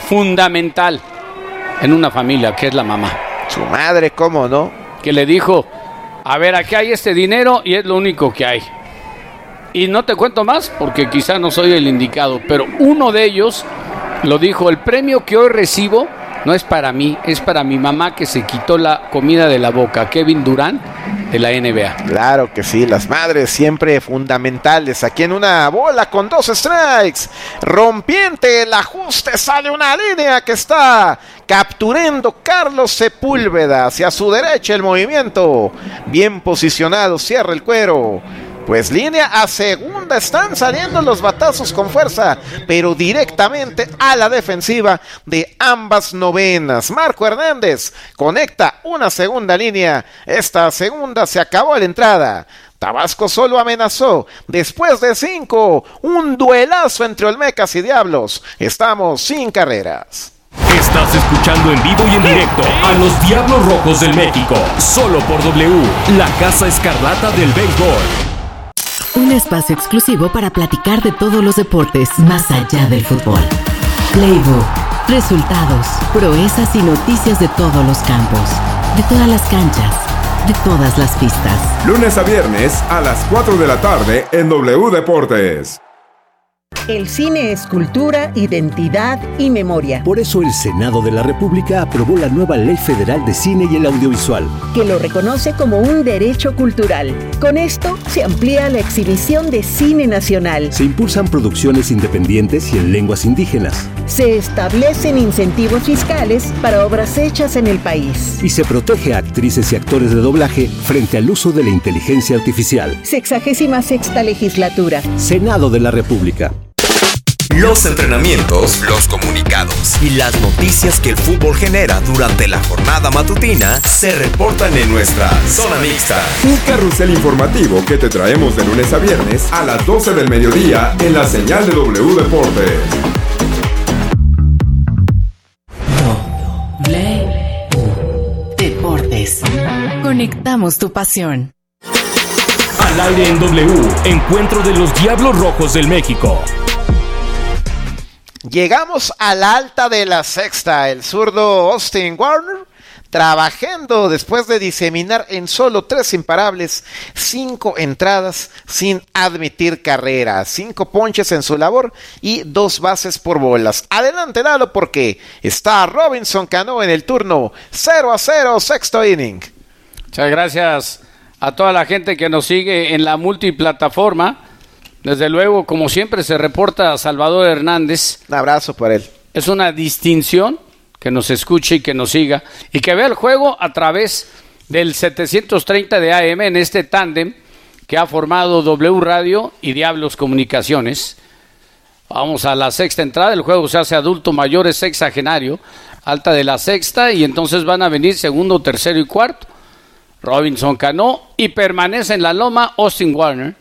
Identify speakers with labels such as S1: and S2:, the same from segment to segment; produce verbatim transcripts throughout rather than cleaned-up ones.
S1: fundamental en una familia, que es la mamá.
S2: Su madre, ¿cómo no?
S1: Que le dijo, a ver, aquí hay este dinero y es lo único que hay. Y no te cuento más porque quizá no soy el indicado, pero uno de ellos lo dijo, el premio que hoy recibo no es para mí, es para mi mamá que se quitó la comida de la boca, Kevin Durant, de la N B A.
S2: Claro que sí, las madres siempre fundamentales. Aquí en una bola con dos strikes, rompiente el ajuste, sale una línea que está capturando Carlos Sepúlveda. Hacia su derecha el movimiento, bien posicionado, cierra el cuero. Pues línea a segunda, están saliendo los batazos con fuerza, pero directamente a la defensiva de ambas novenas. Marco Hernández conecta una segunda línea, esta segunda se acabó la entrada. Tabasco solo amenazó, después de cinco, un duelazo entre Olmecas y Diablos. Estamos sin carreras.
S3: Estás escuchando en vivo y en directo a los Diablos Rojos del México, solo por W, la Casa Escarlata del Béisbol.
S4: Un espacio exclusivo para platicar de todos los deportes más allá del fútbol. Playbook, resultados, proezas y noticias de todos los campos, de todas las canchas, de todas las pistas.
S5: Lunes a viernes a las cuatro de la tarde en W Deportes.
S6: El cine es cultura, identidad y memoria.
S7: Por eso el Senado de la República aprobó la nueva Ley Federal de Cine y el Audiovisual,
S6: que lo reconoce como un derecho cultural. Con esto se amplía la exhibición de cine nacional.
S7: Se impulsan producciones independientes y en lenguas indígenas.
S6: Se establecen incentivos fiscales para obras hechas en el país.
S7: Y se protege a actrices y actores de doblaje frente al uso de la inteligencia artificial.
S6: Sexagésima sexta legislatura.
S7: Senado de la República.
S8: Los entrenamientos, los comunicados y las noticias que el fútbol genera durante la jornada matutina se reportan en nuestra Zona Mixta.
S5: Un carrusel informativo que te traemos de lunes a viernes a las doce del mediodía en la señal de W Deportes.
S4: W Deportes. Conectamos tu pasión.
S3: Al aire en W, encuentro de los Diablos Rojos del México.
S2: Llegamos a la alta de la sexta, el zurdo Austin Warner trabajando después de diseminar en solo tres imparables, cinco entradas sin admitir carrera, cinco ponches en su labor y dos bases por bolas. Adelante Lalo, porque está Robinson Cano en el turno. Cero a cero, sexto inning.
S1: Muchas gracias a toda la gente que nos sigue en la multiplataforma. Desde luego, como siempre, se reporta a Salvador Hernández.
S2: Un abrazo por él.
S1: Es una distinción que nos escuche y que nos siga y que vea el juego a través del setecientos treinta de A M en este tándem que ha formado W Radio y Diablos Comunicaciones. Vamos a la sexta entrada, el juego se hace adulto mayor, es sexagenario, alta de la sexta, y entonces van a venir segundo, tercero y cuarto. Robinson Cano, y permanece en la loma Austin Warner.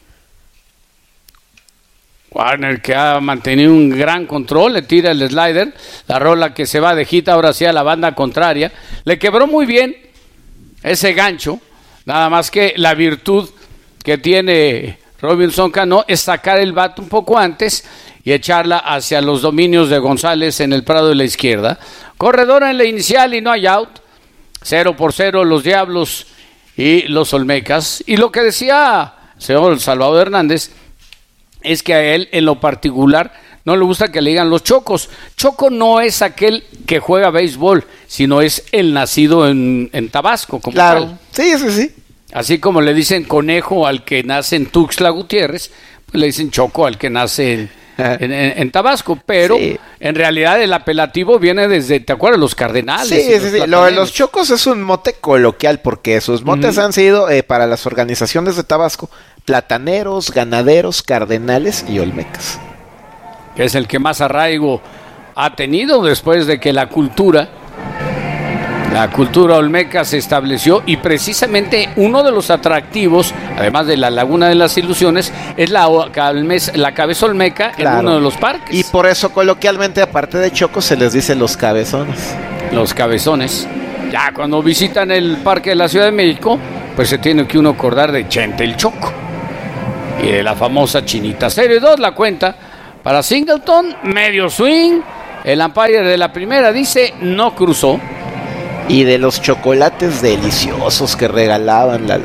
S1: Warner, que ha mantenido un gran control, le tira el slider, la rola que se va de hit ahora sí a la banda contraria, le quebró muy bien ese gancho, nada más que la virtud que tiene Robinson Cano es sacar el bat un poco antes y echarla hacia los dominios de González en el prado de la izquierda. Corredora en la inicial y no hay out, cero por cero los Diablos y los Olmecas. Y lo que decía el señor Salvador Hernández es que a él en lo particular no le gusta que le digan los chocos. Choco no es aquel que juega béisbol, sino es el nacido en, en Tabasco. Como
S2: claro,
S1: tal.
S2: sí, sí, sí.
S1: Así como le dicen conejo al que nace en Tuxtla Gutiérrez, pues le dicen choco al que nace en, en, en, en Tabasco, pero sí, en realidad el apelativo viene desde, ¿te acuerdas? Los Cardenales.
S2: Sí, sí, sí. Lo de los chocos es un mote coloquial porque sus motes mm. han sido eh, para las organizaciones de Tabasco plataneros, ganaderos, cardenales y olmecas.
S1: Es el que más arraigo ha tenido después de que la cultura, la cultura olmeca se estableció, y precisamente uno de los atractivos, además de la Laguna de las Ilusiones, es la, la cabeza olmeca, claro, en uno de los parques.
S2: Y por eso coloquialmente, aparte de chocos, se les dice los cabezones.
S1: Los cabezones. Ya cuando visitan el parque de la Ciudad de México, pues se tiene que uno acordar de Chente el Choco y de la famosa Chinita. Cero y dos la cuenta para Singleton, medio swing, El umpire de la primera dice no cruzó.
S2: Y de los chocolates deliciosos que regalaban, Lalo.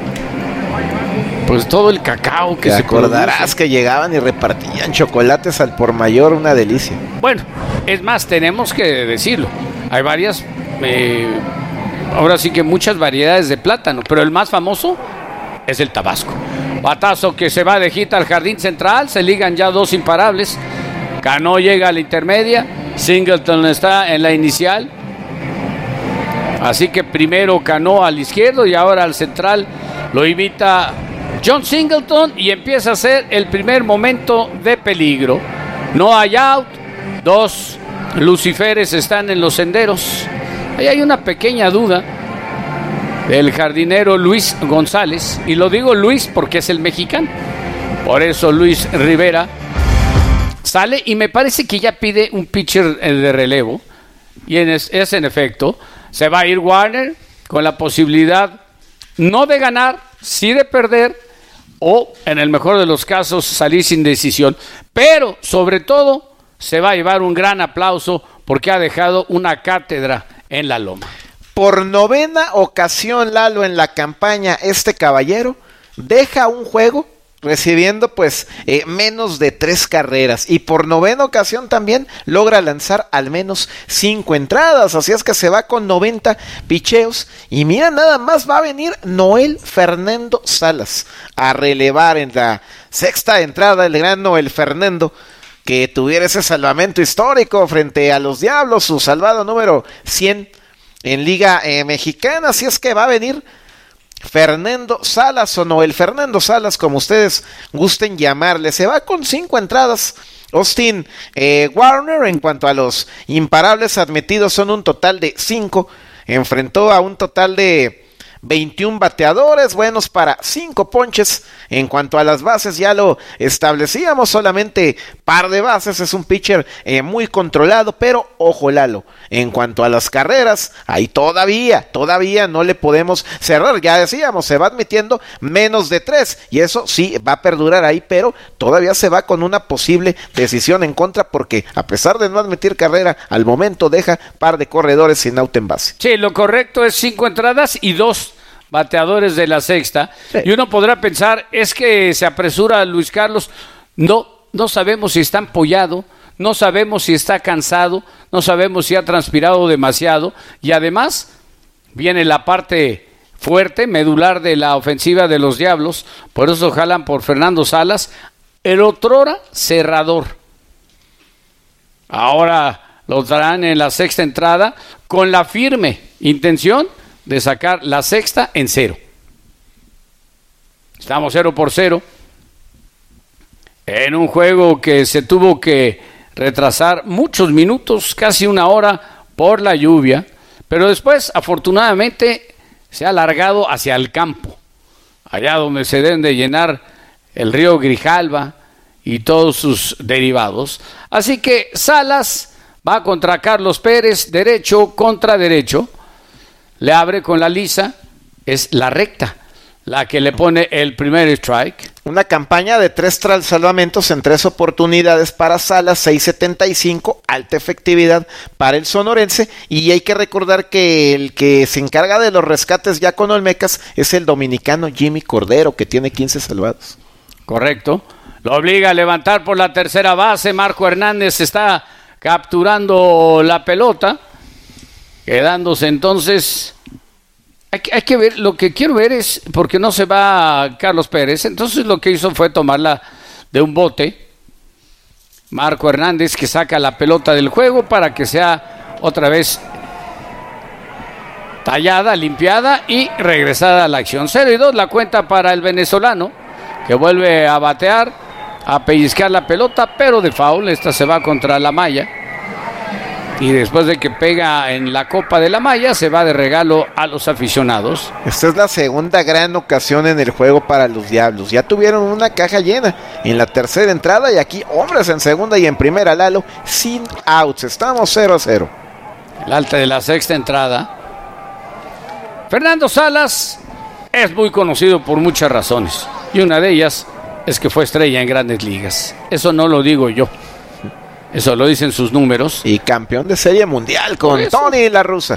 S1: Pues todo el cacao que
S2: Te
S1: se
S2: acordarás
S1: produce.
S2: que llegaban y repartían chocolates al por mayor, una delicia.
S1: Bueno, es más, tenemos que decirlo. Hay varias, eh, ahora sí que muchas variedades de plátano, pero el más famoso es el Tabasco. Batazo que se va de hit al jardín central, se ligan ya dos imparables. Cano llega a la intermedia, Singleton está en la inicial. Así que primero Cano al izquierdo y ahora al central lo invita John Singleton y empieza a ser el primer momento de peligro. No hay out, dos luciferes están en los senderos. Ahí hay una pequeña duda del jardinero Luis González, y lo digo Luis porque es el mexicano. Por eso Luis Rivera sale y me parece que ya pide un pitcher de relevo, y en es, es en efecto, se va a ir Warner con la posibilidad no de ganar, sí de perder, o en el mejor de los casos salir sin decisión, pero sobre todo se va a llevar un gran aplauso porque ha dejado una cátedra en la loma.
S2: Por novena ocasión, Lalo, en la campaña, este caballero deja un juego recibiendo pues eh, menos de tres carreras, y por novena ocasión también logra lanzar al menos cinco entradas, así es que se va con noventa picheos, y mira, nada más va a venir Noel Fernando Salas a relevar en la sexta entrada, el gran Noel Fernando, que tuviera ese salvamento histórico frente a los Diablos, su salvado número cien en Liga eh, Mexicana, así es que va a venir Fernando Salas o Noel Fernando Salas, como ustedes gusten llamarle. Se va con cinco entradas. Austin eh, Warner, en cuanto a los imparables admitidos, son un total de cinco. Enfrentó a un total de veintiún bateadores, buenos para cinco ponches. En cuanto a las bases, ya lo establecíamos, solamente par de bases. Es un pitcher eh, muy controlado, pero ojo, Lalo, en cuanto a las carreras, ahí todavía, todavía no le podemos cerrar. Ya decíamos, se va admitiendo menos de tres, y eso sí va a perdurar ahí, pero todavía se va con una posible decisión en contra, porque a pesar de no admitir carrera, al momento deja par de corredores sin out en base.
S1: Sí, lo correcto es cinco entradas y dos bateadores de la sexta. Sí. Y uno podrá pensar, es que se apresura Luis Carlos. No, no sabemos si está empollado, no sabemos si está cansado, no sabemos si ha transpirado demasiado, y además viene la parte fuerte, medular de la ofensiva de los Diablos. Por eso jalan por Fernando Salas, el otrora cerrador. Ahora lo traen en la sexta entrada con la firme intención de sacar la sexta en cero. Estamos cero por cero en un juego que se tuvo que retrasar muchos minutos, casi una hora, por la lluvia, pero después afortunadamente se ha alargado hacia el campo, allá donde se deben de llenar el río Grijalva y todos sus derivados. Así que Salas va contra Carlos Pérez, derecho contra derecho. Le abre con la lisa, es la recta la que le pone el primer strike.
S2: Una campaña de tres salvamentos en tres oportunidades para Salas, seis setenta y cinco, alta efectividad para el sonorense, y hay que recordar que el que se encarga de los rescates ya con Olmecas es el dominicano Jimmy Cordero, que tiene quince salvados.
S1: Correcto, lo obliga a levantar por la tercera base. Marco Hernández está capturando la pelota, quedándose entonces. Hay que, hay que ver, lo que quiero ver es, porque no se va Carlos Pérez, entonces lo que hizo fue tomarla de un bote. Marco Hernández, que saca la pelota del juego para que sea otra vez tallada, limpiada y regresada a la acción. Cero y dos la cuenta para el venezolano, que vuelve a batear, a pellizcar la pelota, pero de foul. Esta se va contra la malla. Y después de que pega en la copa de la malla, se va de regalo a los aficionados.
S2: Esta es la segunda gran ocasión en el juego para los Diablos. Ya tuvieron una caja llena en la tercera entrada, y aquí hombres en segunda y en primera, Lalo, sin outs. Estamos cero a cero.
S1: El alta de la sexta entrada. Fernando Salas es muy conocido por muchas razones, y una de ellas es que fue estrella en Grandes Ligas. Eso no lo digo yo, Eso lo dicen sus números.
S2: Y campeón de Serie Mundial con Tony La Russa.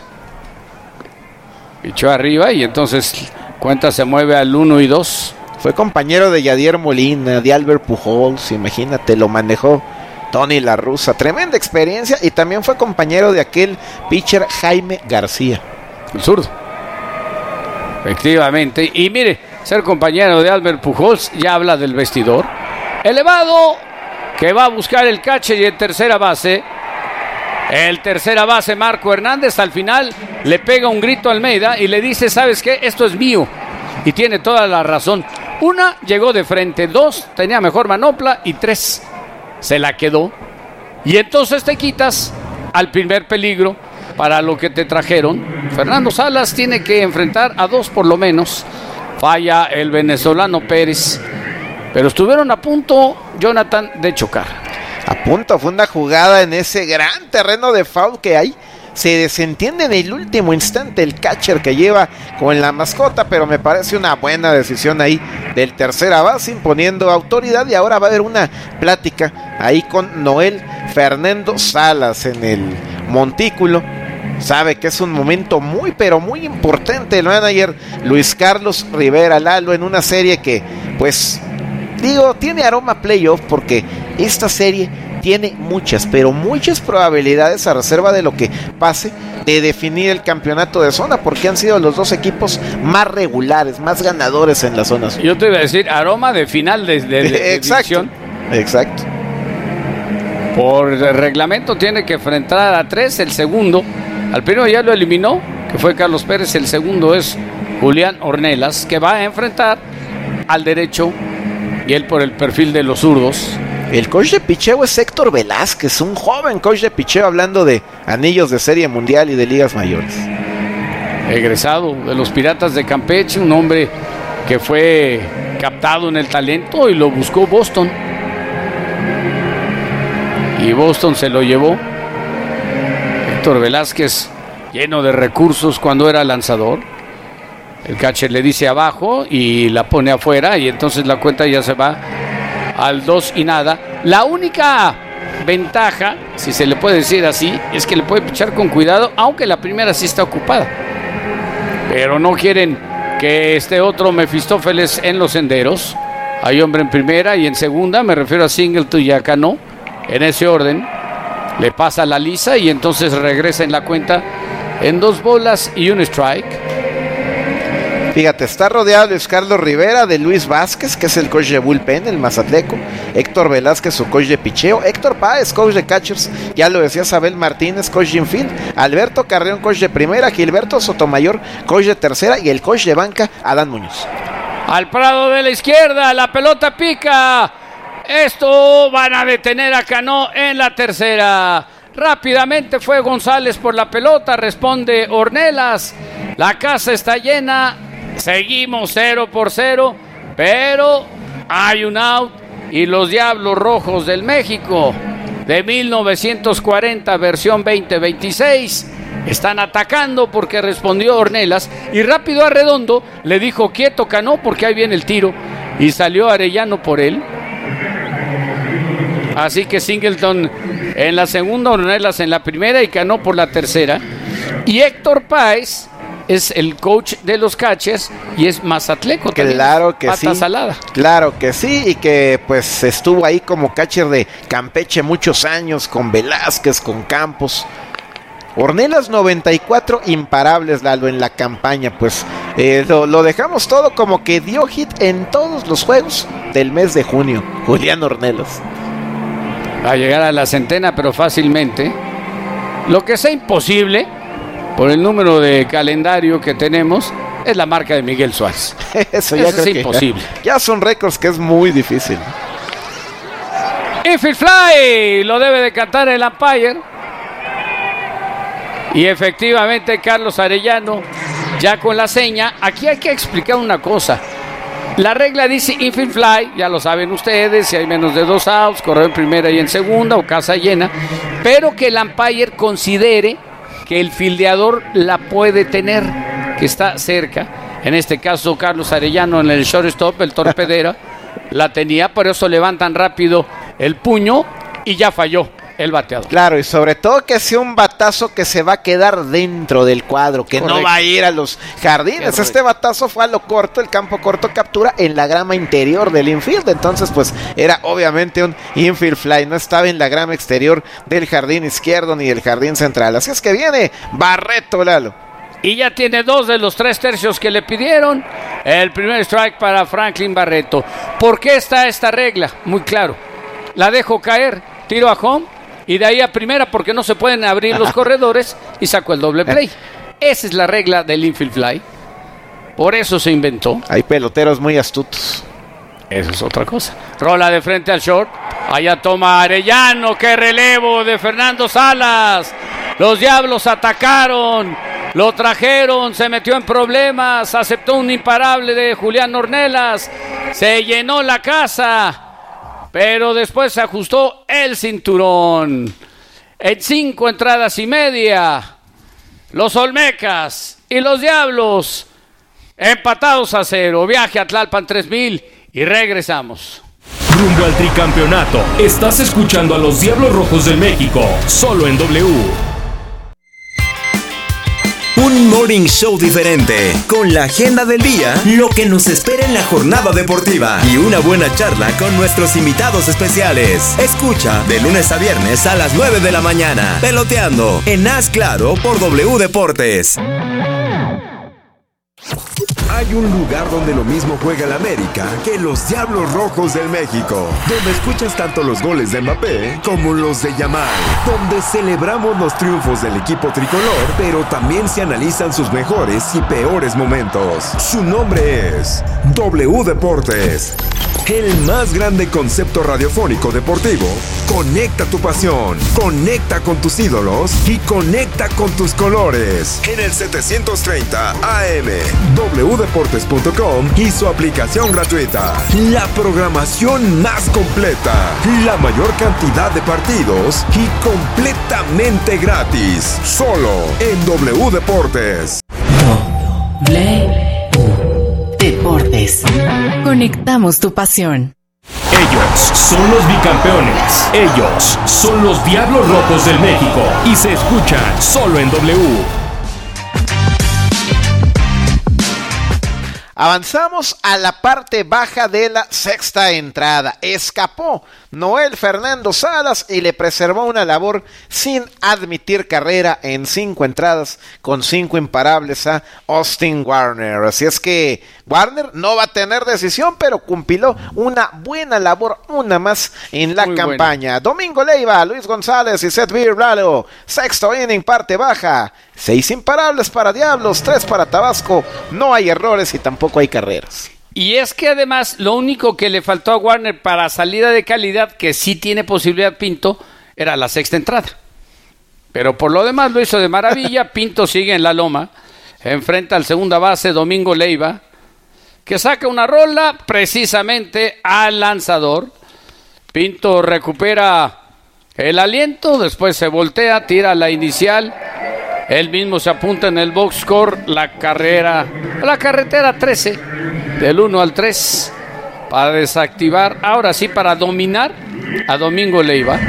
S1: Pichó arriba y entonces cuenta se mueve al uno y dos.
S2: Fue compañero de Yadier Molina, de Albert Pujols, imagínate, lo manejó Tony La Russa. Tremenda experiencia y también fue compañero de aquel pitcher Jaime García.
S1: El zurdo. Efectivamente. Y mire, ser compañero de Albert Pujols ya habla del vestidor. Elevado, que va a buscar el catcher y en tercera base. El tercera base, Marco Hernández, al final le pega un grito a Almeida y le dice, ¿sabes qué? Esto es mío. Y tiene toda la razón. Una, llegó de frente. Dos, tenía mejor manopla. Y tres, se la quedó. Y entonces te quitas al primer peligro para lo que te trajeron. Fernando Salas tiene que enfrentar a dos por lo menos. Falla el venezolano Pérez. Pero estuvieron a punto, Jonathan, de chocar.
S2: A punto, fue una jugada en ese gran terreno de foul que hay. Se desentiende en el último instante el catcher que lleva con la mascota, pero me parece una buena decisión ahí del tercera base, imponiendo autoridad. Y ahora va a haber una plática ahí con Noel Fernando Salas en el montículo. Sabe que es un momento muy, pero muy importante el manager Luis Carlos Rivera Lalo en una serie que, pues, digo, tiene aroma playoff porque esta serie tiene muchas, pero muchas probabilidades a reserva de lo que pase de definir el campeonato de zona, porque han sido los dos equipos más regulares, más ganadores en la zona sur.
S1: Yo te iba a decir, aroma de final de, de, de
S2: exacto,
S1: división.
S2: Exacto.
S1: Por reglamento tiene que enfrentar a tres, el segundo. Al primero ya lo eliminó, que fue Carlos Pérez, el segundo es Julián Ornelas, que va a enfrentar al derecho y él por el perfil de los zurdos.
S2: El coach de picheo es Héctor Velázquez, un joven coach de picheo, hablando de anillos de Serie Mundial y de ligas mayores.
S1: Egresado de los Piratas de Campeche, un hombre que fue captado en el talento y lo buscó Boston. Y Boston se lo llevó. Héctor Velázquez, lleno de recursos cuando era lanzador. El catcher le dice abajo y la pone afuera y entonces la cuenta ya se va al dos y nada. La única ventaja, si se le puede decir así, es que le puede pichar con cuidado, aunque la primera sí está ocupada. Pero no quieren que esté otro Mefistófeles en los senderos. Hay hombre en primera y en segunda, me refiero a Singleton y a Cano. En ese orden, le pasa la lisa y entonces regresa en la cuenta en dos bolas y un strike.
S2: Fíjate, está rodeado Luis Carlos Rivera de Luis Vázquez, que es el coach de bullpen, el mazatleco. Héctor Velázquez, su coach de picheo. Héctor Páez, coach de catchers. Ya lo decía Sabel Martínez, coach de infield. Alberto Carreón, coach de primera. Gilberto Sotomayor, coach de tercera. Y el coach de banca, Adán Muñoz.
S1: Al Prado de la izquierda, la pelota pica. Esto van a detener a Cano en la tercera. Rápidamente fue González por la pelota, responde Ornelas. La casa está llena. Seguimos cero por cero, pero hay un out y los Diablos Rojos del México de mil novecientos cuarenta versión veinte veintiséis están atacando porque respondió Ornelas y rápido a Redondo le dijo quieto Cano porque ahí viene el tiro y salió Arellano por él. Así que Singleton en la segunda, Ornelas en la primera y Cano por la tercera. Y Héctor Páez es el coach de los catchers y es mazatleco.
S2: Claro que
S1: pata
S2: sí.
S1: salada.
S2: Claro que sí, y que pues estuvo ahí como catcher de Campeche muchos años, con Velázquez, con Campos. Ornelas noventa y cuatro imparables, Lalo, en la campaña. Pues eh, lo, lo dejamos todo como que dio hit en todos los juegos del mes de junio. Julián Ornelas.
S1: Va a llegar a la centena, pero fácilmente. Lo que sea imposible, por el número de calendario que tenemos, es la marca de Miguel Suárez.
S2: Eso ya
S1: Eso
S2: creo
S1: es
S2: que
S1: imposible.
S2: Ya, ya son récords que es muy difícil.
S1: Infield fly, lo debe de cantar el umpire. Y efectivamente Carlos Arellano, ya con la seña. Aquí hay que explicar una cosa. La regla dice infield fly, ya lo saben ustedes, si hay menos de dos outs, correr en primera y en segunda o casa llena, pero que el umpire considere que el fildeador la puede tener, que está cerca. En este caso Carlos Arellano en el shortstop, el torpedera, la tenía, por eso levantan rápido el puño y ya falló. el bateador.
S2: Claro, y sobre todo que sea un batazo que se va a quedar dentro del cuadro, que Correcto. no va a ir a los jardines. Correcto. Este batazo fue a lo corto, el campo corto captura en la grama interior del infield, entonces pues era obviamente un infield fly, no estaba en la grama exterior del jardín izquierdo ni del jardín central. Así es que viene Barreto, Lalo.
S1: Y ya tiene dos de los tres tercios que le pidieron. El primer strike para Franklin Barreto. ¿Por qué está esta regla? Muy claro. La dejo caer, tiro a home y de ahí a primera porque no se pueden abrir los corredores y sacó el doble play. Esa es la regla del infield fly. Por eso se inventó.
S2: Hay peloteros muy astutos.
S1: Eso es otra cosa. Rola de frente al short. Allá toma Arellano. ¡Qué relevo de Fernando Salas! Los Diablos atacaron. Lo trajeron. Se metió en problemas. Aceptó un imparable de Julián Ornelas. Se llenó la casa. Pero después se ajustó el cinturón. En cinco entradas y media. Los Olmecas y los Diablos empatados a cero. Viaje a Tlalpan tres mil y regresamos.
S3: Rumbo al tricampeonato. Estás escuchando a los Diablos Rojos del México, solo en W.
S8: Un morning show diferente, con la agenda del día, lo que nos espera en la jornada deportiva y una buena charla con nuestros invitados especiales. Escucha de lunes a viernes a las nueve de la mañana, Peloteando, en Haz Claro por W Deportes.
S5: Hay un lugar donde lo mismo juega el América que los Diablos Rojos del México, donde escuchas tanto los goles de Mbappé como los de Yamal, donde celebramos los triunfos del equipo tricolor, pero también se analizan sus mejores y peores momentos. Su nombre es W Deportes, el más grande concepto radiofónico deportivo. Conecta tu pasión, conecta con tus ídolos y conecta con tus colores. En el setecientos treinta A M, w deportes punto com y su aplicación gratuita. La programación más completa, la mayor cantidad de partidos y completamente gratis. Solo en W Deportes.
S4: W Deportes. Conectamos tu pasión.
S3: Ellos son los bicampeones. Ellos son los Diablos Rojos del México. Y se escuchan solo en W.
S2: Avanzamos a la parte baja de la sexta entrada. Escapó Noel Fernando Salas y le preservó una labor sin admitir carrera en cinco entradas con cinco imparables a Austin Warner. Así es que Warner no va a tener decisión, pero compiló una buena labor, una más en la Muy campaña. Buena. Domingo Leiva, Luis González y Seth Beer Lalo. Sexto inning, parte baja. Seis imparables para Diablos, tres para Tabasco. No hay errores y tampoco hay carreras.
S1: Y es que además lo único que le faltó a Warner para salida de calidad, que sí tiene posibilidad Pinto, era la sexta entrada. Pero por lo demás lo hizo de maravilla. Pinto sigue en la loma. Enfrenta al segunda base Domingo Leiva, que saca una rola precisamente al lanzador. Pinto recupera el aliento, después se voltea, tira la inicial. Él mismo se apunta en el box score, la carrera, la carretera trece, del uno al tres, para desactivar, ahora sí, para dominar a Domingo Leiva.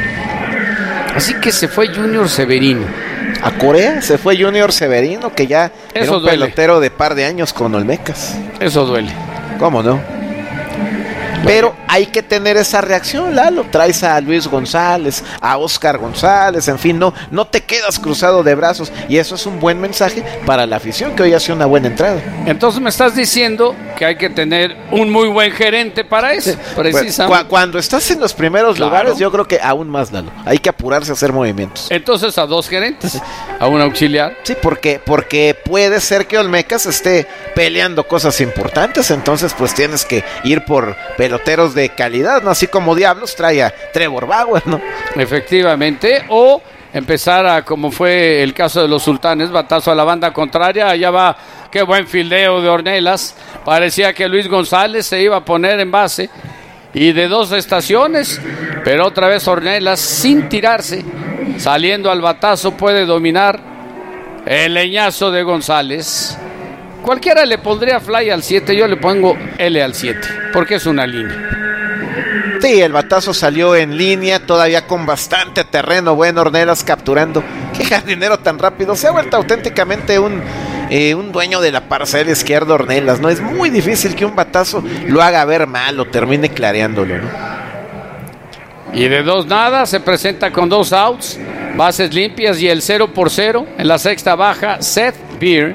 S1: Así que se fue Junior Severino.
S2: A Corea se fue Junior Severino, que ya Eso era un duele. pelotero de par de años con Olmecas.
S1: Eso duele.
S2: ¿Cómo no? Pero hay que tener esa reacción, Lalo. Traes a Luis González, a Oscar González, en fin, no, no te quedas cruzado de brazos. Y eso es un buen mensaje para la afición, que hoy hace una buena entrada.
S1: Entonces me estás diciendo que hay que tener un muy buen gerente para eso, sí, precisamente.
S2: Cu- cuando estás en los primeros claro. lugares, yo creo que aún más, Lalo. Hay que apurarse a hacer movimientos.
S1: Entonces a dos gerentes, a un auxiliar.
S2: Sí, porque, porque puede ser que Olmecas esté peleando cosas importantes, entonces pues tienes que ir por peloteros de calidad, ¿no? Así como Diablos trae a Trevor Bauer, ¿no?
S1: Efectivamente, o empezar a, como fue el caso de los Sultanes, batazo a la banda contraria, allá va, qué buen fildeo de Ornelas, parecía que Luis González se iba a poner en base, y de dos estaciones, pero otra vez Ornelas sin tirarse, saliendo al batazo, puede dominar el leñazo de González. Cualquiera le pondría fly al siete, yo le pongo L al siete, porque es una línea.
S2: Sí, el batazo salió en línea, todavía con bastante terreno bueno, Ornelas capturando. Qué jardinero tan rápido, se ha vuelto auténticamente un, eh, un dueño de la parcela izquierda, Ornelas, ¿no? Es muy difícil que un batazo lo haga ver mal o termine clareándolo, ¿no?
S1: Y de dos nada, se presenta con dos outs, bases limpias y el cero por cero. En la sexta baja, Seth Beer,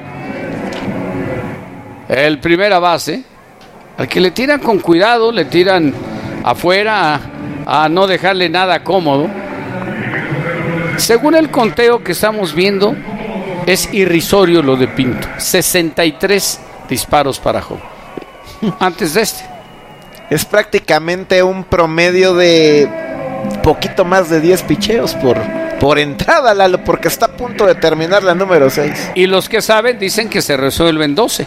S1: el primera base, al que le tiran con cuidado, le tiran afuera a, a no dejarle nada cómodo. Según el conteo que estamos viendo, es irrisorio lo de Pinto. sesenta y tres disparos para home. Antes de este.
S2: Es prácticamente un promedio de poquito más de diez picheos por, por entrada, Lalo, porque está a punto de terminar la número seis.
S1: Y los que saben dicen que se resuelven doce.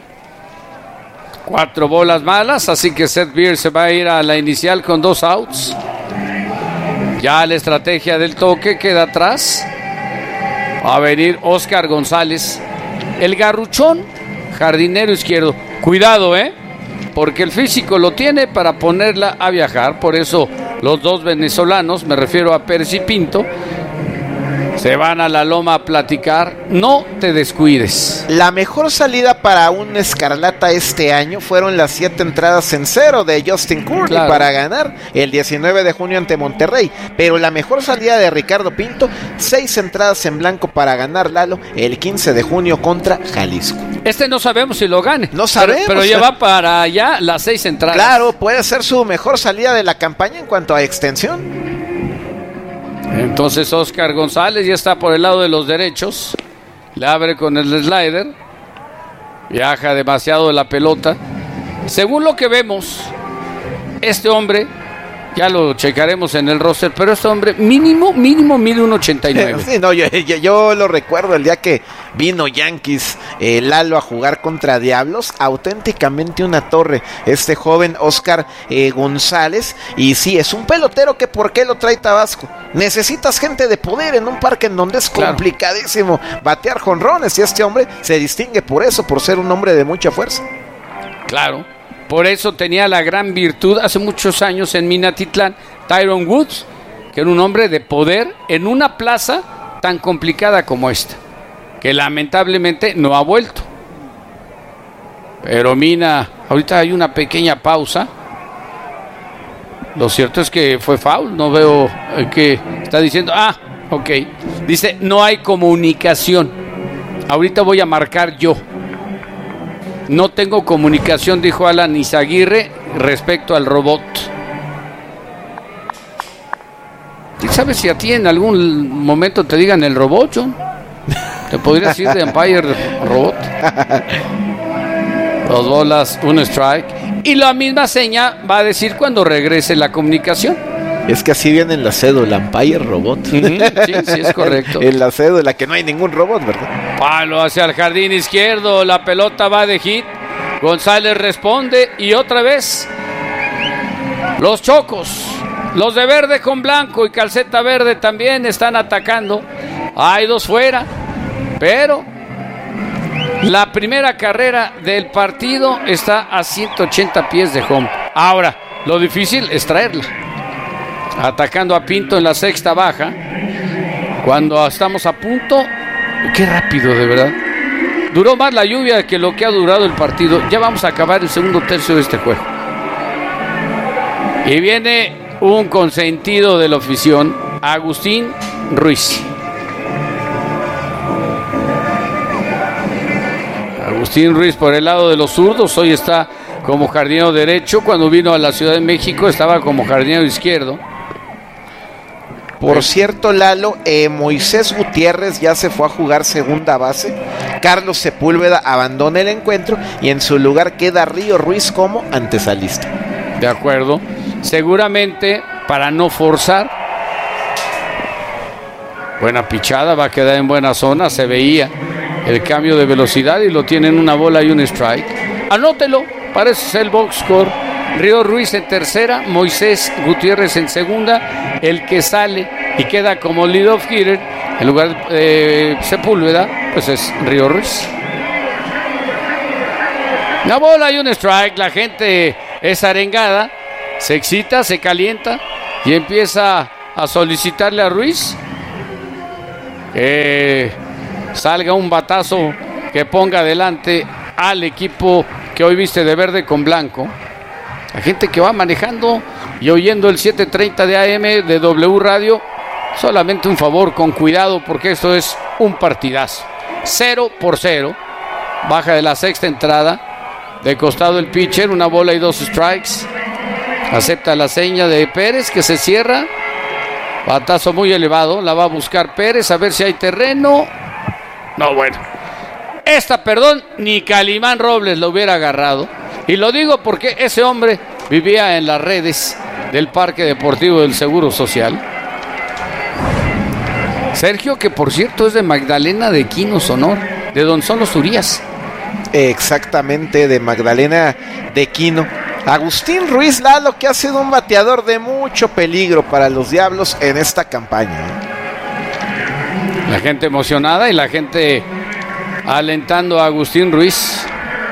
S1: Cuatro bolas malas, así que Seth Beer se va a ir a la inicial con dos outs. Ya la estrategia del toque queda atrás. Va a venir Oscar González, el garruchón, jardinero izquierdo. Cuidado, ¿eh? Porque el físico lo tiene para ponerla a viajar. Por eso los dos venezolanos, me refiero a Pérez y Pinto, se van a la loma a platicar. No te descuides.
S2: La mejor salida para un Escarlata este año fueron las siete entradas en cero de Justin Courtney, claro, para ganar el diecinueve de junio ante Monterrey. Pero la mejor salida de Ricardo Pinto, seis entradas en blanco para ganar, Lalo, el quince de junio contra Jalisco.
S1: Este no sabemos si lo gane.
S2: No sabemos.
S1: Pero, pero ya va para allá las seis entradas.
S2: Claro, puede ser su mejor salida de la campaña en cuanto a extensión.
S1: Entonces Oscar González ya está por el lado de los derechos. Le abre con el slider. Viaja demasiado de la pelota. Según lo que vemos, este hombre, ya lo checaremos en el roster, pero este hombre mínimo, mínimo mide un ochenta y nueve.
S2: Sí, no, yo, yo, yo lo recuerdo el día que vino Yankees, eh, Lalo, a jugar contra Diablos. Auténticamente una torre este joven Oscar eh, González. Y sí, es un pelotero que ¿por qué lo trae Tabasco? Necesitas gente de poder en un parque en donde es complicadísimo, claro, batear jonrones, y este hombre se distingue por eso, por ser un hombre de mucha fuerza.
S1: Claro, por eso tenía la gran virtud hace muchos años en Minatitlán, Tyron Woods, que era un hombre de poder en una plaza tan complicada como esta, que lamentablemente no ha vuelto. Pero Mina, ahorita hay una pequeña pausa. Lo cierto es que fue foul, no veo eh, que está diciendo. Ah, ok. Dice, no hay comunicación. Ahorita voy a marcar yo. No tengo comunicación, dijo Alan Izaguirre, respecto al robot. ¿Sabes si a ti en algún momento te digan el robot, John? ¿Te podrías ir de umpire robot? Dos bolas, un strike. Y la misma seña va a decir cuando regrese la comunicación.
S2: Es que así viene en la cédula, umpire robot.
S1: Uh-huh, sí, sí, es correcto.
S2: En la cédula, que no hay ningún robot, ¿verdad?
S1: Palo hacia el jardín izquierdo, la pelota va de hit. González responde y otra vez los Chocos, los de verde con blanco y calceta verde también están atacando. Hay dos fuera, pero la primera carrera del partido está a ciento ochenta pies de home. Ahora, lo difícil es traerla. Atacando a Pinto en la sexta baja. Cuando estamos a punto. Qué rápido, de verdad. Duró más la lluvia que lo que ha durado el partido. Ya vamos a acabar el segundo tercio de este juego. Y viene un consentido de la afición, Agustín Ruiz. Agustín Ruiz por el lado de los zurdos. Hoy está como jardinero derecho. Cuando vino a la Ciudad de México estaba como jardinero izquierdo.
S2: Por cierto, Lalo, eh, Moisés Gutiérrez ya se fue a jugar segunda base. Carlos Sepúlveda abandona el encuentro y en su lugar queda Río Ruiz como antesalista.
S1: De acuerdo. Seguramente para no forzar. Buena pichada, va a quedar en buena zona. Se veía el cambio de velocidad y lo tiene en una bola y un strike. Anótelo, parece ser el box score. Río Ruiz en tercera, Moisés Gutiérrez en segunda. El que sale y queda como lead-off hitter en lugar de eh, Sepúlveda, pues es Río Ruiz. Una bola y un strike. La gente es arengada. se excita, se calienta y empieza a solicitarle a Ruiz que salga un batazo que ponga adelante al equipo que hoy viste de verde con blanco. La gente que va manejando y oyendo el siete treinta de A M de W Radio, solamente un favor, con cuidado, porque esto es un partidazo. Cero por cero. Baja de la sexta entrada. De costado el pitcher, una bola y dos strikes. Acepta la seña de Pérez, que se cierra. Batazo muy elevado. La va a buscar Pérez, a ver si hay terreno. No, bueno. Esta, perdón, ni Calimán Robles lo hubiera agarrado. Y lo digo porque ese hombre vivía en las redes del Parque Deportivo del Seguro Social. Sergio, que por cierto es de Magdalena de Quino, Sonora, de Don Solo Urías.
S2: Exactamente, de Magdalena de Quino. Agustín Ruiz, Lalo, que ha sido un bateador de mucho peligro para los Diablos en esta campaña.
S1: La gente emocionada y la gente alentando a Agustín Ruiz.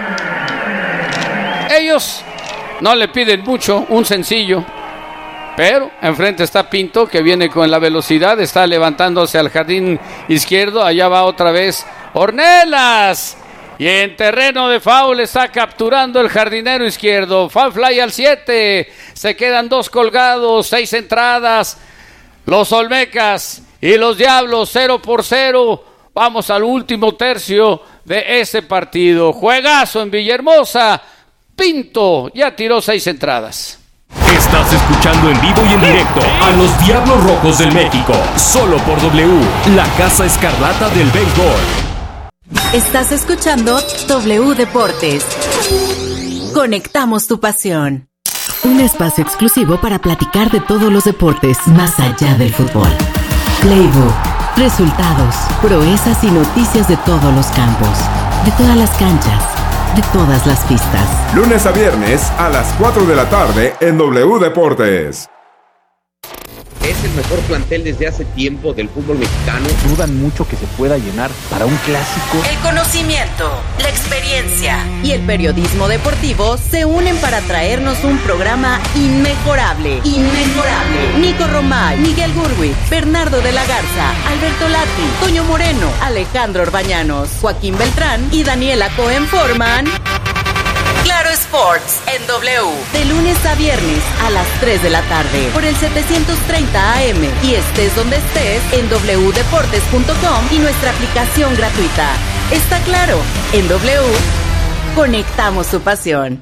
S1: Ellos no le piden mucho, un sencillo. Pero enfrente está Pinto, que viene con la velocidad, está levantándose al jardín izquierdo. Allá va otra vez Ornelas. Y en terreno de foul está capturando el jardinero izquierdo. Foul fly al siete. Se quedan dos colgados, seis entradas. Los Olmecas y los Diablos cero por cero. Vamos al último tercio de este partido. Juegazo en Villahermosa. Pinto ya tiró seis entradas.
S3: Estás escuchando en vivo y en directo a los Diablos Rojos del México, solo por W, la Casa Escarlata del Béisbol.
S4: Estás escuchando W Deportes. Conectamos tu pasión. Un espacio exclusivo para platicar de todos los deportes más allá del fútbol. Playbook, resultados, proezas y noticias de todos los campos, de todas las canchas, de todas las pistas.
S5: Lunes a viernes a las cuatro de la tarde en W Deportes.
S9: Es el mejor plantel desde hace tiempo del fútbol mexicano.
S10: Dudan mucho que se pueda llenar para un clásico.
S4: El conocimiento, la experiencia y el periodismo deportivo se unen para traernos un programa inmejorable. Inmejorable. Nico Romay, Miguel Gurwitz, Bernardo de la Garza, Alberto Lati, Toño Moreno, Alejandro Orbañanos, Joaquín Beltrán y Daniela Cohen forman Claro Sports en W, de lunes a viernes a las tres de la tarde por el setecientos treinta A M y estés donde estés en doble u deportes punto com y nuestra aplicación gratuita. Está claro, en W conectamos tu pasión.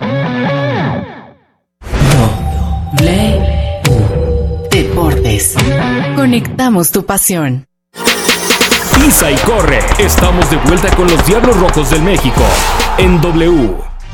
S4: W Deportes. Conectamos tu pasión.
S3: Pisa y corre. Estamos de vuelta con los Diablos Rojos del México en W.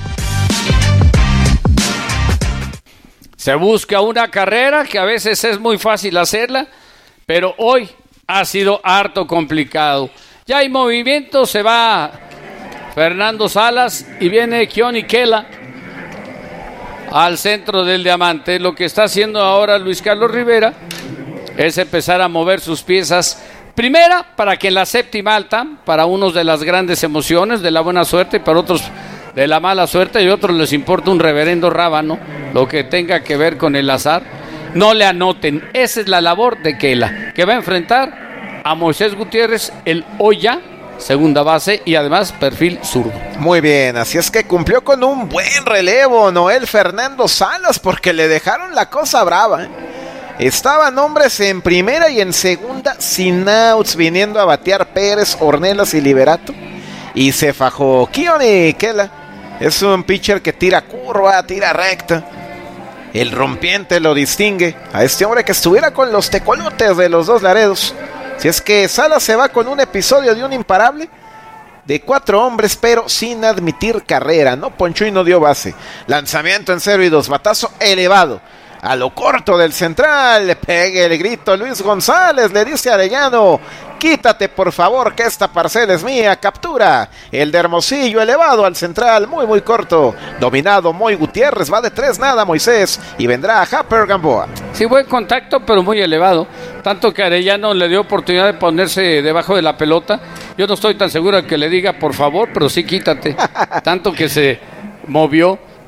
S1: Se busca una carrera que a veces es muy fácil hacerla, pero hoy ha sido harto complicado. Ya hay movimiento, se va Fernando Salas y viene Keoni Kela al centro del diamante. Lo que está haciendo ahora Luis Carlos Rivera es empezar a mover sus piezas. Primera, para que en la séptima alta, para unos de las grandes emociones, de la buena suerte, y para otros de la mala suerte, y a otros les importa un reverendo rábano, lo que tenga que ver con el azar, no le anoten. Esa es la labor de Kela, que va a enfrentar a Moisés Gutiérrez, el hoy ya segunda base y además perfil zurdo.
S2: Muy bien, así es que cumplió con un buen relevo Noel Fernando Salas, porque le dejaron la cosa brava, ¿eh? Estaban hombres en primera y en segunda sin outs, viniendo a batear Pérez, Ornelas y Liberato, y se fajó Keoni Kela. Es un pitcher que tira curva, tira recta. El rompiente lo distingue a este hombre que estuviera con los tecolotes de los Dos Laredos. Si es que Salas se va con un episodio de un imparable de cuatro hombres, pero sin admitir carrera. No ponchó y no dio base. Lanzamiento en cero y dos, batazo elevado a lo corto del central. Le pegue el grito Luis González, le dice a Arellano: quítate por favor que esta parcela es mía. Captura el de Hermosillo, elevado al central, muy muy corto, dominado Moy Gutiérrez, va de tres nada Moisés y vendrá a Happer Gamboa.
S1: Sí, buen contacto pero muy elevado, tanto que Arellano le dio oportunidad de ponerse debajo de la pelota. Yo no estoy tan seguro de que le diga por favor, pero sí quítate, tanto que se movió.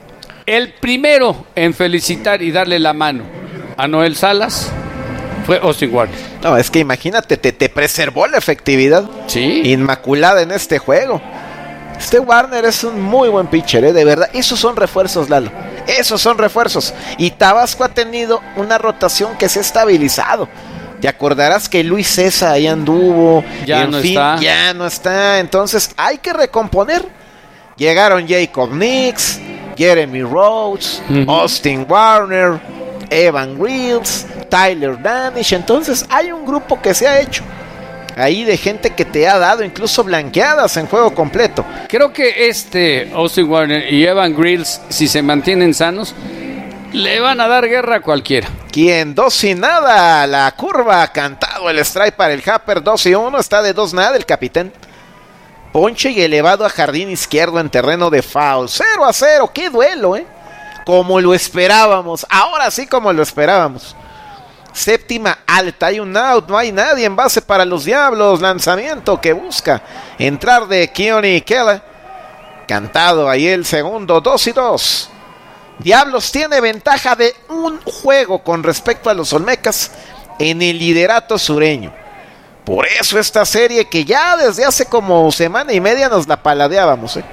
S1: El primero en felicitar y darle la mano a Noel Salas fue Austin Warner.
S2: No, es que imagínate, te, te preservó la efectividad.
S1: Sí.
S2: Inmaculada en este juego. Este Warner es un muy buen pitcher, ¿eh? De verdad. Esos son refuerzos, Lalo. Esos son refuerzos. Y Tabasco ha tenido una rotación que se ha estabilizado. Te acordarás que Luis César ahí anduvo.
S1: Ya
S2: en
S1: no
S2: fin,
S1: está.
S2: Ya no está. Entonces hay que recomponer. Llegaron Jacob Nix, Jeremy Rhodes, uh-huh. Austin Warner, Evan Grills, Tyler Danish. Entonces hay un grupo que se ha hecho ahí de gente que te ha dado incluso blanqueadas en juego completo.
S1: Creo que este Austin Warner y Evan Grills, si se mantienen sanos, le van a dar guerra a cualquiera.
S2: Quien dos y nada, la curva, cantado el strike para el Happer, dos y uno, está de dos nada el capitán. Ponche y elevado a jardín izquierdo en terreno de foul, cero a cero, qué duelo, eh. Como lo esperábamos, ahora sí como lo esperábamos. Séptima alta, hay un out, no hay nadie en base para los Diablos. Lanzamiento que busca entrar de Keone Kela. Cantado ahí el segundo, dos y dos. Diablos tiene ventaja de un juego con respecto a los Olmecas en el liderato sureño. Por eso esta serie que ya desde hace como semana y media nos la paladeábamos, ¿eh?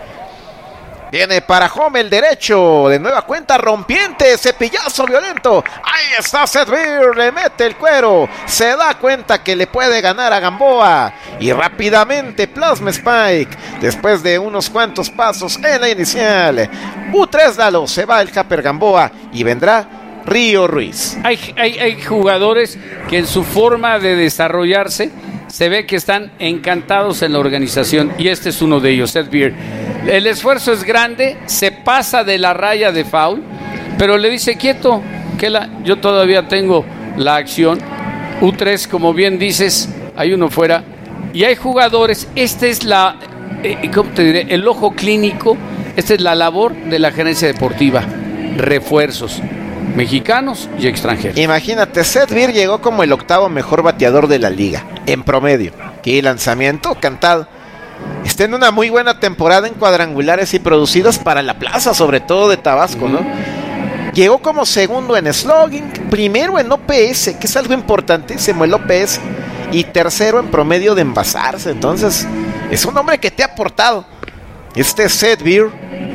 S2: Viene para home el derecho, de nueva cuenta rompiente, cepillazo violento. Ahí está Seth Beer, le mete el cuero. Se da cuenta que le puede ganar a Gamboa. Y rápidamente plasma Spike. Después de unos cuantos pasos en la inicial. U tres Lalo, se va el Happer Gamboa y vendrá Río Ruiz.
S1: Hay, hay, hay jugadores que en su forma de desarrollarse se ve que están encantados en la organización. Y este es uno de ellos, Seth Beer. El esfuerzo es grande, se pasa de la raya de foul, pero le dice quieto, que la, yo todavía tengo la acción. U tres, como bien dices, hay uno fuera. Y hay jugadores, esta es la, eh, ¿cómo te diré? El ojo clínico, esta es la labor de la gerencia deportiva. Refuerzos, mexicanos y extranjeros.
S2: Imagínate, Seth Beer llegó como el octavo mejor bateador de la liga, en promedio. Qué lanzamiento, cantado. Está en una muy buena temporada en cuadrangulares y producidas para la plaza, sobre todo de Tabasco, ¿no? Llegó como segundo en slugging, primero en O P S, que es algo importantísimo, el O P S, y tercero en promedio de envasarse. Entonces, es un hombre que te ha aportado. Este Seth Beer,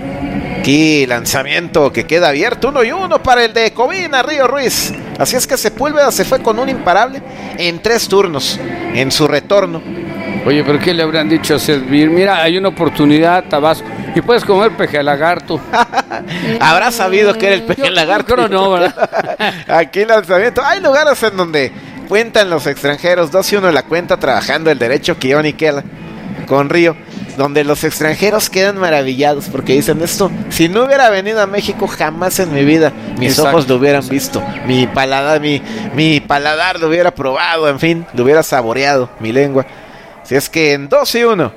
S2: qué lanzamiento que queda abierto, uno y uno para el de Covina, Río Ruiz. Así es que Sepúlveda se fue con un imparable en tres turnos, en su retorno.
S1: Oye, pero ¿qué le habrán dicho a Seth Beer? Mira, hay una oportunidad, Tabasco, y puedes comer peje lagarto.
S2: Habrá sabido que era el peje lagarto.
S1: Yo creo no, ¿verdad?
S2: Aquí lanzamiento. Hay lugares en donde cuentan los extranjeros, dos y uno la cuenta, trabajando el derecho Keone Kela con Río, donde los extranjeros quedan maravillados porque dicen esto, si no hubiera venido a México jamás en mi vida mis exacto, ojos lo hubieran exacto. visto, mi paladar, mi, mi paladar lo hubiera probado, en fin, lo hubiera saboreado, mi lengua. Si es que en dos y uno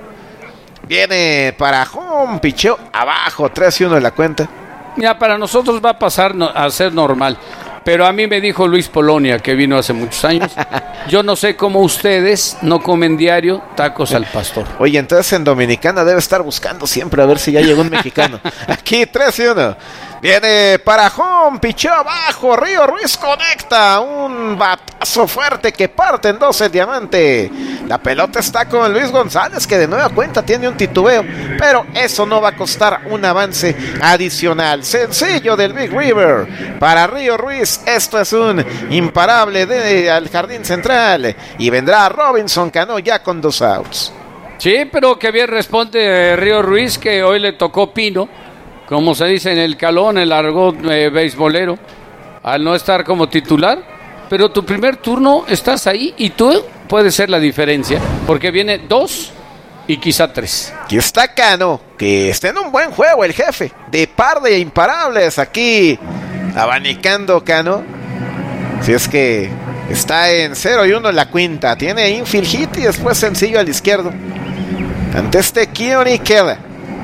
S2: viene para home, picheo abajo, tres y uno en la cuenta.
S1: Mira, para nosotros va a pasar no, a ser normal, pero a mí me dijo Luis Polonia, que vino hace muchos años, yo no sé cómo ustedes no comen diario tacos al pastor.
S2: Oye, entonces en Dominicana debe estar buscando siempre a ver si ya llegó un mexicano. Aquí tres y uno. Viene para home, picheo abajo, Río Ruiz conecta, un batazo fuerte que parte en dos el diamante. La pelota está con Luis González, que de nueva cuenta tiene un titubeo, pero eso no va a costar un avance adicional. Sencillo del Big River para Río Ruiz, esto es un imparable de, al jardín central, y vendrá Robinson Cano ya con dos outs.
S1: Sí, pero que bien responde Río Ruiz, que hoy le tocó Pino, como se dice en el calón, el argot eh, beisbolero, al no estar como titular, pero tu primer turno estás ahí y tú puedes ser la diferencia, porque viene dos y quizá tres.
S2: Aquí está Cano, que está en un buen juego el jefe, de par de imparables aquí, abanicando Cano, si es que está en cero y uno en la quinta, tiene infield hit y después sencillo al izquierdo, ante este Keone Kela,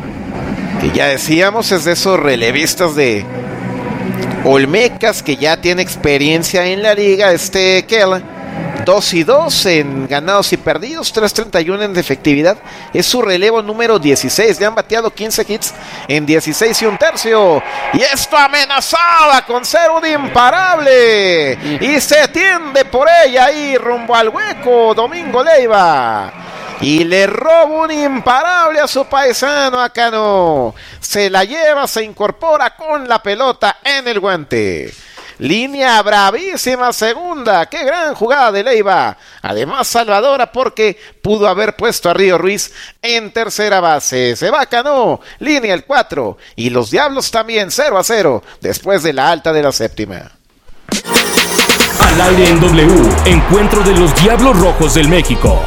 S2: que ya decíamos es de esos relevistas de Olmecas que ya tiene experiencia en la liga. Este Kela, dos y dos en ganados y perdidos, tres treinta y uno en efectividad. Es su relevo número dieciséis. Le han bateado quince hits en dieciséis y un tercio. Y esto amenazaba con ser un imparable. Y se tiende por ella ahí rumbo al hueco Domingo Leiva. Y le roba un imparable a su paisano a Cano. Se la lleva, se incorpora con la pelota en el guante. Línea bravísima segunda. Qué gran jugada de Leiva. Además salvadora porque pudo haber puesto a Río Ruiz en tercera base. Se va Cano. Línea el cuatro. Y los Diablos también cero a cero después de la alta de la séptima.
S3: Al aire en W. Encuentro de los Diablos Rojos del México.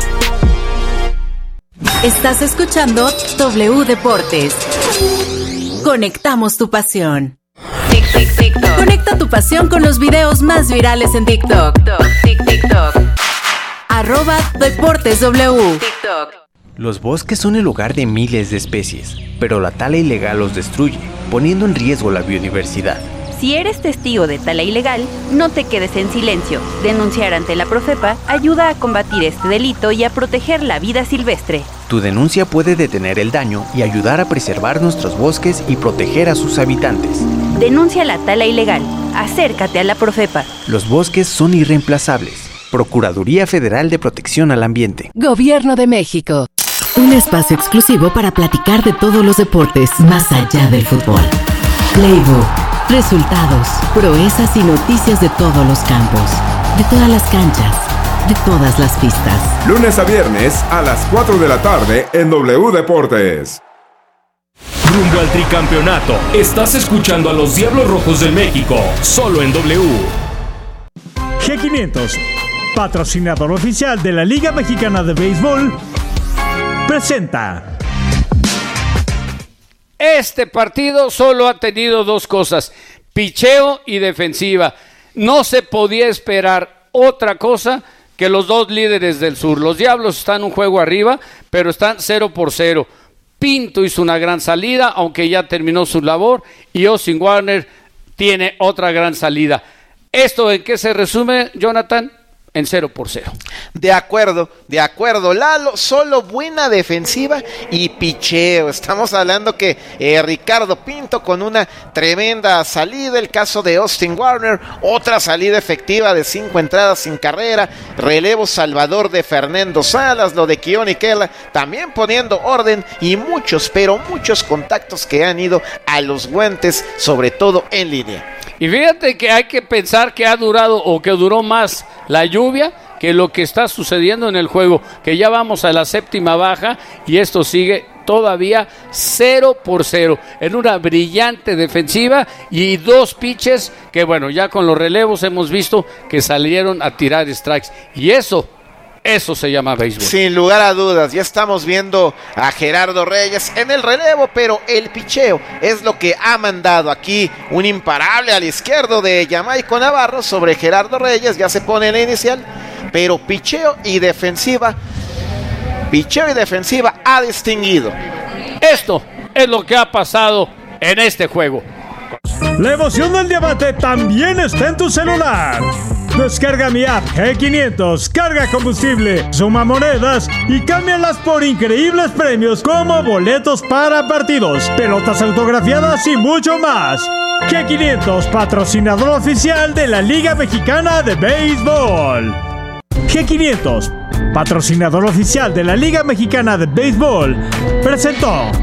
S4: Estás escuchando W Deportes. Conectamos tu pasión. Tic, tic, TikTok. Conecta tu pasión con los videos más virales en TikTok. Tic, TikTok. Arroba Deportes W. TikTok.
S11: Los bosques son el hogar de miles de especies, pero la tala ilegal los destruye, poniendo en riesgo la biodiversidad.
S12: Si eres testigo de tala ilegal, no te quedes en silencio. Denunciar ante la Profepa ayuda a combatir este delito y a proteger la vida silvestre.
S11: Tu denuncia puede detener el daño y ayudar a preservar nuestros bosques y proteger a sus habitantes.
S12: Denuncia la tala ilegal. Acércate a la Profepa.
S11: Los bosques son irreemplazables. Procuraduría Federal de Protección al Ambiente.
S4: Gobierno de México. Un espacio exclusivo para platicar de todos los deportes más allá del fútbol. Playbook. Resultados, proezas y noticias de todos los campos, de todas las canchas, de todas las pistas.
S5: Lunes a viernes a las cuatro de la tarde en W Deportes.
S3: Rumbo al tricampeonato. Estás escuchando a los Diablos Rojos del México, solo en W.
S13: G quinientos, patrocinador oficial de la Liga Mexicana de Béisbol, presenta.
S1: Este partido solo ha tenido dos cosas, picheo y defensiva. No se podía esperar otra cosa que los dos líderes del sur. Los Diablos están un juego arriba, pero están cero por cero. Pinto hizo una gran salida, aunque ya terminó su labor, y Austin Warner tiene otra gran salida. ¿Esto en qué se resume, Jonathan? En cero por cero.
S2: De acuerdo, de acuerdo, Lalo, solo buena defensiva y picheo. Estamos hablando que eh, Ricardo Pinto con una tremenda salida, el caso de Austin Warner, otra salida efectiva de cinco entradas sin carrera, relevo salvador de Fernando Salas, lo de Keone Kela, también poniendo orden y muchos, pero muchos contactos que han ido a los guantes, sobre todo en línea.
S1: Y fíjate que hay que pensar que ha durado o que duró más la lluvia que lo que está sucediendo en el juego, que ya vamos a la séptima baja y esto sigue todavía cero por cero en una brillante defensiva y dos pitches que bueno, ya con los relevos hemos visto que salieron a tirar strikes y eso Eso se llama béisbol.
S2: Sin lugar a dudas, ya estamos viendo a Gerardo Reyes en el relevo, pero el picheo es lo que ha mandado aquí. Un imparable al izquierdo de Jamaico Navarro sobre Gerardo Reyes, ya se pone en la inicial, pero picheo y defensiva, picheo y defensiva ha distinguido.
S1: Esto es lo que ha pasado en este juego.
S13: La emoción del diamante también está en tu celular. Descarga mi app G quinientos, carga combustible, suma monedas y cámbialas por increíbles premios como boletos para partidos, pelotas autografiadas y mucho más. G quinientos, patrocinador oficial de la Liga Mexicana de Béisbol. G quinientos, patrocinador oficial de la Liga Mexicana de Béisbol, presentó.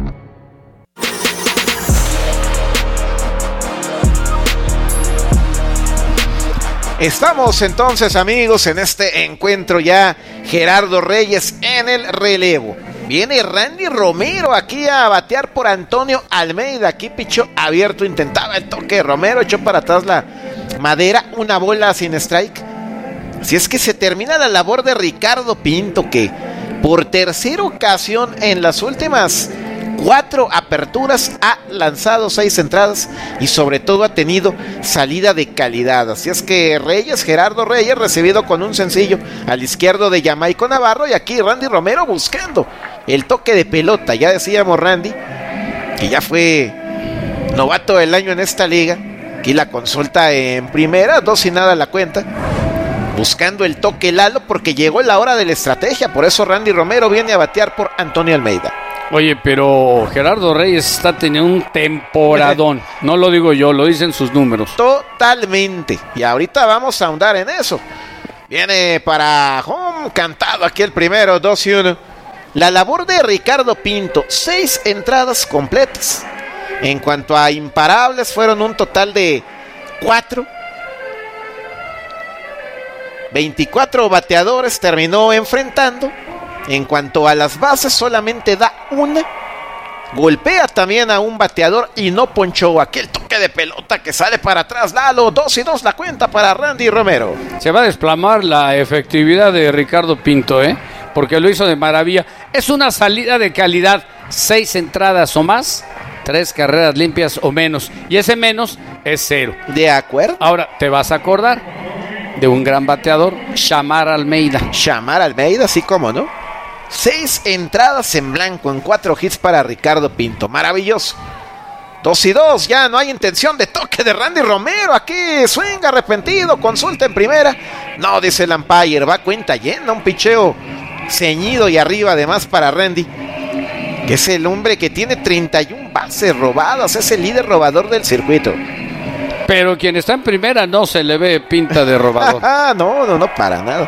S2: Estamos entonces, amigos, en este encuentro ya. Gerardo Reyes en el relevo. Viene Randy Romero aquí a batear por Antonio Almeida. Aquí pichó abierto, intentaba el toque. Romero echó para atrás la madera, una bola sin strike. Si es que se termina la labor de Ricardo Pinto, que por tercera ocasión en las últimas cuatro aperturas ha lanzado seis entradas y sobre todo ha tenido salida de calidad. Así es que Reyes, Gerardo Reyes, recibido con un sencillo al izquierdo de Jamaico Navarro, y aquí Randy Romero buscando el toque de pelota. Ya decíamos Randy que ya fue novato del año en esta liga. Aquí la consulta en primera, dos y nada la cuenta. buscando el toque Lalo, porque llegó la hora de la estrategia. Por eso Randy Romero viene a batear por Antonio Almeida.
S1: Oye, pero Gerardo Reyes está teniendo un temporadón. No lo digo yo, lo dicen sus números.
S2: Totalmente. Y ahorita vamos a ahondar en eso. Viene para home, cantado aquí el primero, dos y uno. La labor de Ricardo Pinto, seis entradas completas. En cuanto a imparables, fueron un total de cuatro. veinticuatro bateadores terminó enfrentando. En cuanto a las bases, solamente da una. Golpea también a un bateador y no ponchó. Aquel toque de pelota que sale para atrás. Lalo, dos y dos la cuenta para Randy Romero.
S1: Se va a desplomar la efectividad de Ricardo Pinto, ¿eh? Porque lo hizo de maravilla. Es una salida de calidad. Seis entradas o más, tres carreras limpias o menos. Y ese menos es cero.
S2: De acuerdo.
S1: Ahora, te vas a acordar de un gran bateador, Shamar Almeida.
S2: Shamar Almeida, sí, cómo no. Seis entradas en blanco en cuatro hits para Ricardo Pinto. Maravilloso. Dos y dos, ya no hay intención de toque de Randy Romero. Aquí swing arrepentido, consulta en primera. No, dice el umpire, va cuenta llena. Un picheo ceñido y arriba además para Randy, que es el hombre que tiene treinta y una bases robadas. Es el líder robador del circuito.
S1: Pero quien está en primera no se le ve pinta de robador.
S2: no, no, no, para nada.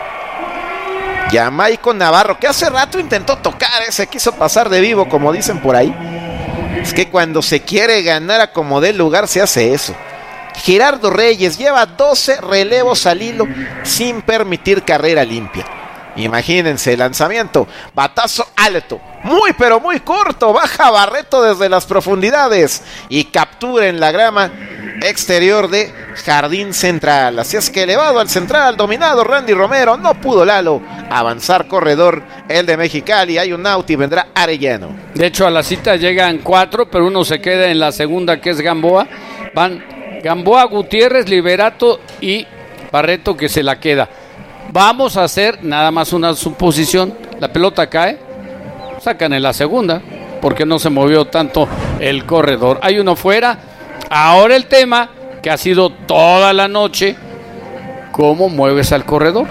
S2: Jamaico Navarro, que hace rato intentó tocar, ¿eh? Se quiso pasar de vivo, como dicen por ahí. Es que cuando se quiere ganar a como dé lugar se hace eso. Gerardo Reyes lleva doce relevos al hilo sin permitir carrera limpia. Imagínense el lanzamiento, batazo alto, muy pero muy corto, baja Barreto desde las profundidades y captura en la grama exterior de Jardín Central. Así es que elevado al central, dominado Randy Romero, no pudo Lalo avanzar corredor el de Mexicali. Hay un out y vendrá Arellano.
S1: De hecho, a la cita llegan cuatro, pero uno se queda en la segunda, que es Gamboa. Van Gamboa, Gutiérrez, Liberato y Barreto, que se la queda. Vamos a hacer nada más una suposición. La pelota cae, sacan en la segunda, porque no se movió tanto el corredor. Hay uno fuera. Ahora el tema, que ha sido toda la noche, ¿cómo mueves al corredor?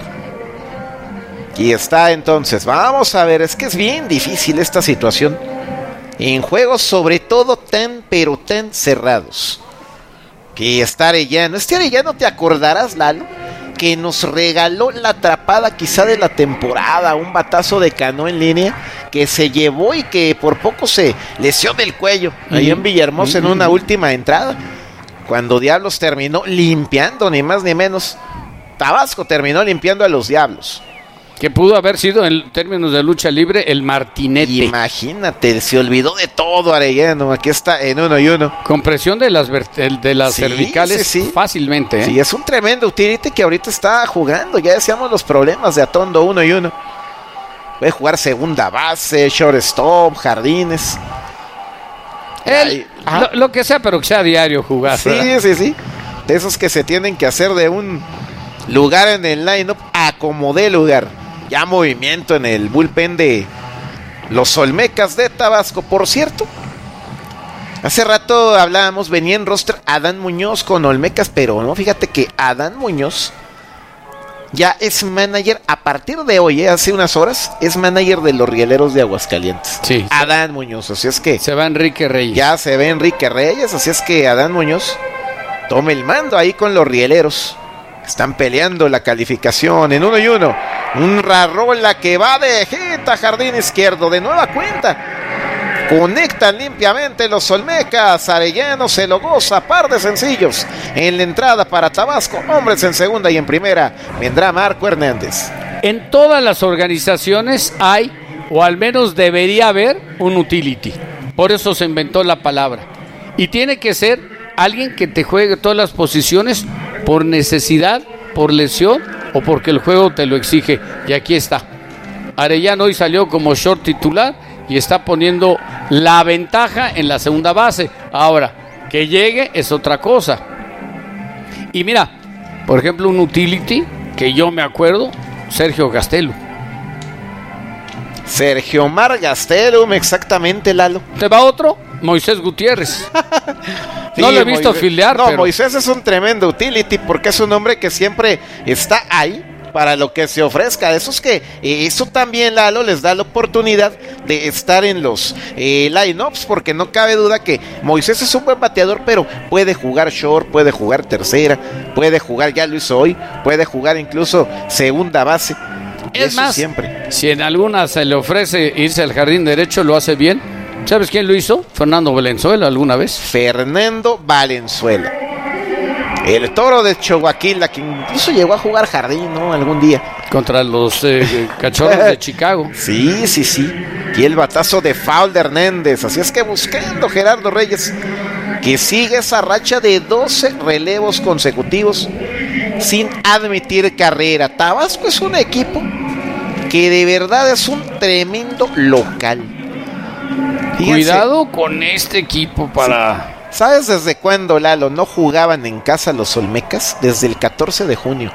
S2: Y está entonces, vamos a ver, es que es bien difícil esta situación. En juegos sobre todo tan, pero tan cerrados. Que está Arellano. Este Arellano, ¿te acordarás, Lalo? Que nos regaló la atrapada quizá de la temporada, un batazo de Cano en línea que se llevó y que por poco se lesionó el cuello uh-huh. ahí en Villahermosa uh-huh. en una última entrada, cuando Diablos terminó limpiando, ni más ni menos. Tabasco terminó limpiando a los Diablos,
S1: que pudo haber sido en términos de lucha libre el martinete.
S2: Imagínate, se olvidó de todo Arellano. Aquí está en uno y uno.
S1: Con presión de las, de las sí, cervicales sí, sí. fácilmente. ¿eh?
S2: Sí, es un tremendo utility que ahorita está jugando. Ya decíamos los problemas de Atondo, uno y uno. Puede jugar segunda base, shortstop, jardines.
S1: Él, lo, lo que sea, pero que sea diario jugar.
S2: Sí, ¿verdad? sí, sí. De esos que se tienen que hacer de un lugar en el line-up a como dé lugar. Ya movimiento en el bullpen de los Olmecas de Tabasco. Por cierto, hace rato hablábamos, venía en roster Adán Muñoz con Olmecas, pero no, fíjate que Adán Muñoz ya es manager a partir de hoy, ¿eh? Hace unas horas, es manager de los Rieleros de Aguascalientes.
S1: Sí.
S2: Adán Muñoz, así es que
S1: se va Enrique Reyes.
S2: Ya se ve Enrique Reyes, así es que Adán Muñoz tome el mando ahí con los Rieleros. Están peleando la calificación en uno y uno. Un Rarola que va de jeta, jardín izquierdo, de nueva cuenta. Conectan limpiamente los Olmecas. Arellano se lo goza, par de sencillos en la entrada para Tabasco. Hombres en segunda y en primera vendrá Marco Hernández.
S1: En todas las organizaciones hay, o al menos debería haber, un utility. Por eso se inventó la palabra. Y tiene que ser alguien que te juegue todas las posiciones por necesidad, por lesión o porque el juego te lo exige. Y aquí está. Arellano hoy salió como short titular y está poniendo la ventaja en la segunda base. Ahora, que llegue es otra cosa. Y mira, por ejemplo, un utility que yo me acuerdo, Sergio Gastelum.
S2: Sergio Mar Gastelum, exactamente, Lalo.
S1: ¿Te va otro? Moisés Gutiérrez. Sí, no lo he visto
S2: Moisés,
S1: filiar.
S2: No,
S1: pero...
S2: Moisés es un tremendo utility porque es un hombre que siempre está ahí para lo que se ofrezca. Eso es que eh, eso también, Lalo, les da la oportunidad de estar en los eh, line-ups, porque no cabe duda que Moisés es un buen bateador, pero puede jugar short, puede jugar tercera, puede jugar, ya lo hizo hoy, puede jugar incluso segunda base.
S1: Es
S2: eso
S1: más,
S2: siempre.
S1: Si en alguna se le ofrece irse al jardín derecho, lo hace bien. ¿Sabes quién lo hizo? Fernando Valenzuela alguna vez.
S2: Fernando Valenzuela. El Toro de Chihuahua, que incluso llegó a jugar jardín, ¿no? Algún día.
S1: Contra los eh, Cachorros de Chicago.
S2: Sí, sí, sí. Y el batazo de foul de Hernández. Así es que buscando Gerardo Reyes, que sigue esa racha de doce relevos consecutivos sin admitir carrera. Tabasco es un equipo que de verdad es un tremendo local. Fíjense.
S1: Cuidado con este equipo para...
S2: Sí. ¿Sabes desde cuándo, Lalo, no jugaban en casa los Olmecas? Desde el catorce de junio.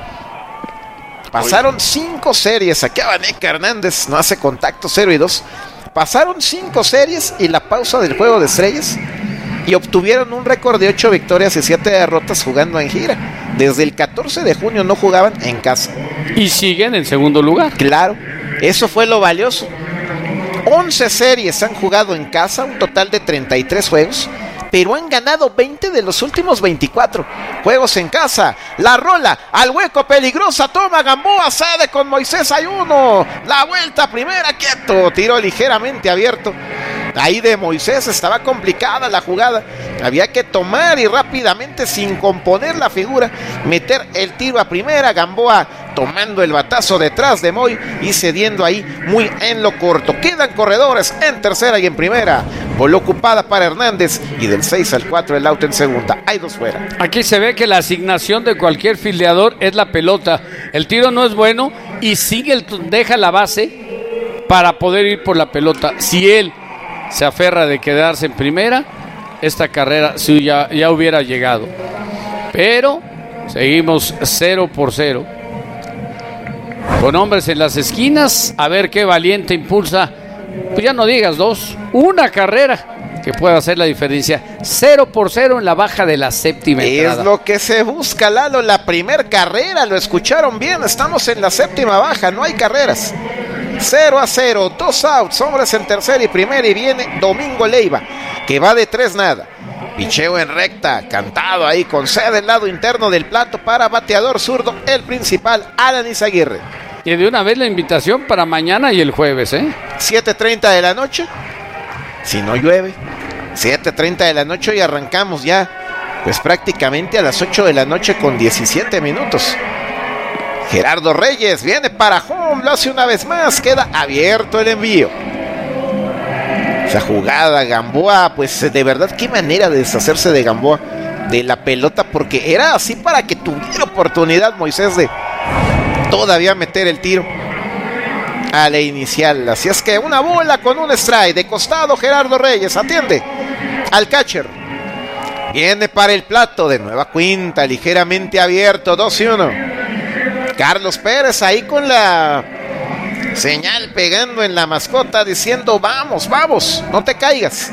S2: Pasaron cinco series. Aquí a Vaneca Hernández no hace contacto, cero y dos. Pasaron cinco series y la pausa del Juego de Estrellas y obtuvieron un récord de ocho victorias y siete derrotas jugando en gira. Desde el catorce de junio no jugaban en casa.
S1: Y siguen en segundo lugar.
S2: Claro, eso fue lo valioso. once series han jugado en casa, un total de treinta y tres juegos, pero han ganado veinte de los últimos veinticuatro juegos en casa. La rola al hueco, peligrosa, toma Gamboa, sale con Moisés, hay uno, la vuelta primera, quieto, tiro ligeramente abierto. Ahí de Moisés estaba complicada la jugada, había que tomar y rápidamente, sin componer la figura, meter el tiro a primera. Gamboa tomando el batazo detrás de Moy y cediendo ahí muy en lo corto. Quedan corredores en tercera y en primera. Bola ocupada para Hernández y del seis al cuatro el out en segunda. Hay dos fuera.
S1: Aquí se ve que la asignación de cualquier fildeador es la pelota. El tiro no es bueno y sigue el, deja la base para poder ir por la pelota. Si él se aferra de quedarse en primera, esta carrera sí ya, ya hubiera llegado. Pero seguimos cero por cero. Con hombres en las esquinas, a ver qué valiente impulsa. Pues ya no digas dos, una carrera que pueda hacer la diferencia. Cero por cero en la baja de la séptima entrada.
S2: Es lo que se busca, Lalo, la primer carrera, lo escucharon bien, estamos en la séptima baja, no hay carreras. Cero a cero, dos outs, hombres en tercera y primera, y viene Domingo Leiva, que va de tres nada. Picheo en recta, cantado ahí con C del lado interno del plato para bateador zurdo, el principal, Alan Izaguirre.
S1: Y de una vez la invitación para mañana y el jueves, ¿eh?
S2: siete treinta de la noche, si no llueve, siete treinta de la noche y arrancamos ya, pues prácticamente a las ocho de la noche con diecisiete minutos. Gerardo Reyes viene para home, lo hace una vez más, queda abierto el envío. Esa jugada, Gamboa, pues de verdad qué manera de deshacerse de Gamboa, de la pelota, porque era así para que tuviera oportunidad Moisés de todavía meter el tiro a la inicial. Así es que una bola con un strike de costado. Gerardo Reyes atiende al catcher, viene para el plato, de nueva cuenta, ligeramente abierto, dos y uno. Carlos Pérez ahí con la señal pegando en la mascota diciendo vamos, vamos, no te caigas.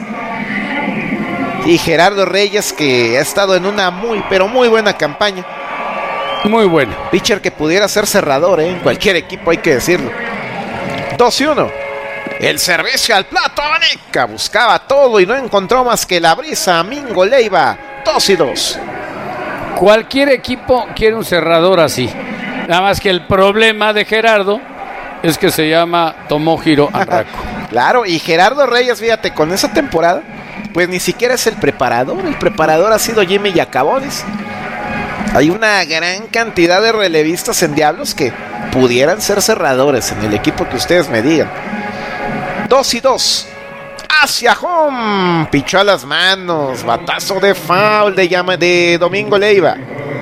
S2: Y Gerardo Reyes, que ha estado en una muy pero muy buena campaña.
S1: Muy bueno.
S2: Pitcher que pudiera ser cerrador, ¿eh? En cualquier equipo, hay que decirlo. dos y uno. El servicio al plato, Vaneca buscaba todo y no encontró más que la brisa. Mingo Leiva, dos y dos.
S1: Cualquier equipo quiere un cerrador así. Nada más que el problema de Gerardo es que se llama Tomohiro Anraco.
S2: Claro, y Gerardo Reyes, fíjate, con esa temporada, pues ni siquiera es el preparador. El preparador ha sido Jimmy Yacabones. Hay una gran cantidad de relevistas en Diablos que pudieran ser cerradores en el equipo que ustedes me digan. Dos y dos. Hacia home. Pichó a las manos. Batazo de foul de, llama de Domingo Leiva.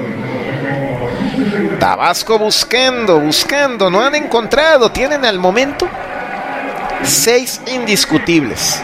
S2: Tabasco buscando, buscando. No han encontrado. Tienen al momento seis indiscutibles.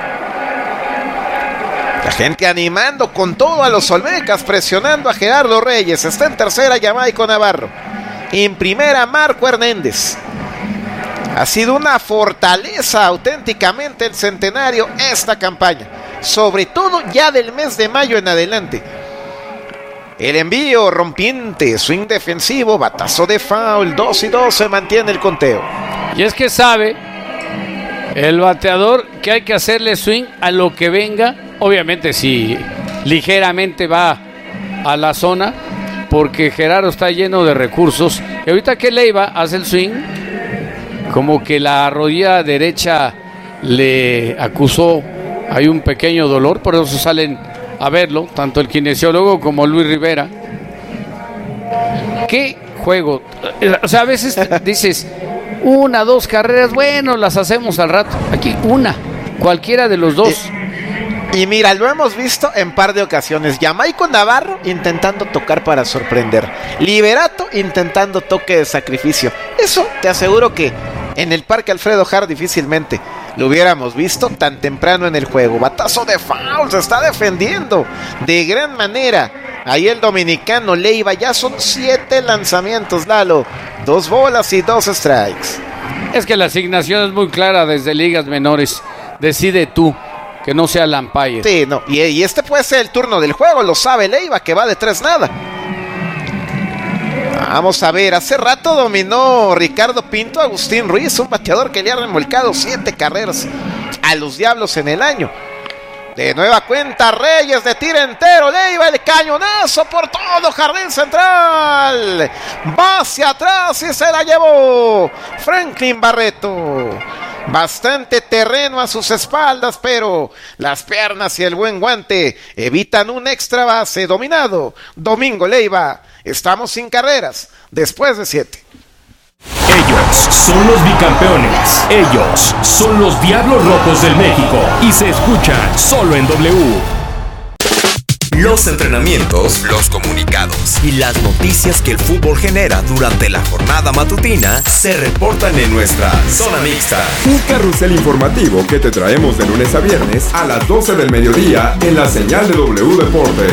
S2: La gente animando con todo a los Olmecas, presionando a Gerardo Reyes. Está en tercera Jamaico Navarro. En primera Marco Hernández. Ha sido una fortaleza auténticamente el Centenario esta campaña. Sobre todo ya del mes de mayo en adelante. El envío rompiente, swing defensivo, batazo de foul, dos y dos, se mantiene el conteo.
S1: Y es que sabe el bateador que hay que hacerle swing a lo que venga. Obviamente si ligeramente va a la zona, porque Gerardo está lleno de recursos. Y ahorita que Leiva hace el swing, como que la rodilla derecha le acusó, hay un pequeño dolor, por eso salen a verlo, tanto el kinesiólogo como Luis Rivera. ¿Qué juego? O sea, a veces dices, una, dos carreras, bueno, las hacemos al rato. Aquí, una, cualquiera de los dos.
S2: Y, y mira, lo hemos visto en par de ocasiones. Jamaico Navarro intentando tocar para sorprender. Liberato intentando toque de sacrificio. Eso te aseguro que en el Parque Alfredo Harp difícilmente lo hubiéramos visto tan temprano en el juego. Batazo de foul, se está defendiendo de gran manera. Ahí el dominicano Leiva, ya son siete lanzamientos, Lalo. Dos bolas y dos strikes.
S1: Es que la asignación es muy clara desde ligas menores. Decide tú, que no sea el umpire.
S2: Sí, no, y, y este puede ser el turno del juego, lo sabe Leiva, que va de tres nada. Vamos a ver, hace rato dominó Ricardo Pinto a Agustín Ruiz, un bateador que le ha remolcado siete carreras a los Diablos en el año. De nueva cuenta, Reyes de tiro entero, Leiva el cañonazo por todo jardín central. Va hacia atrás y se la llevó Franklin Barreto. Bastante terreno a sus espaldas, pero las piernas y el buen guante evitan un extra base. Dominado Domingo Leiva. Estamos sin carreras después de siete.
S3: Ellos son los bicampeones. Ellos son los Diablos Rojos del México. Y se escuchan solo en W.
S8: Los entrenamientos, los comunicados y las noticias que el fútbol genera durante la jornada matutina se reportan en nuestra Zona Mixta.
S5: Un carrusel informativo que te traemos de lunes a viernes a las doce del mediodía en la señal de W Deportes.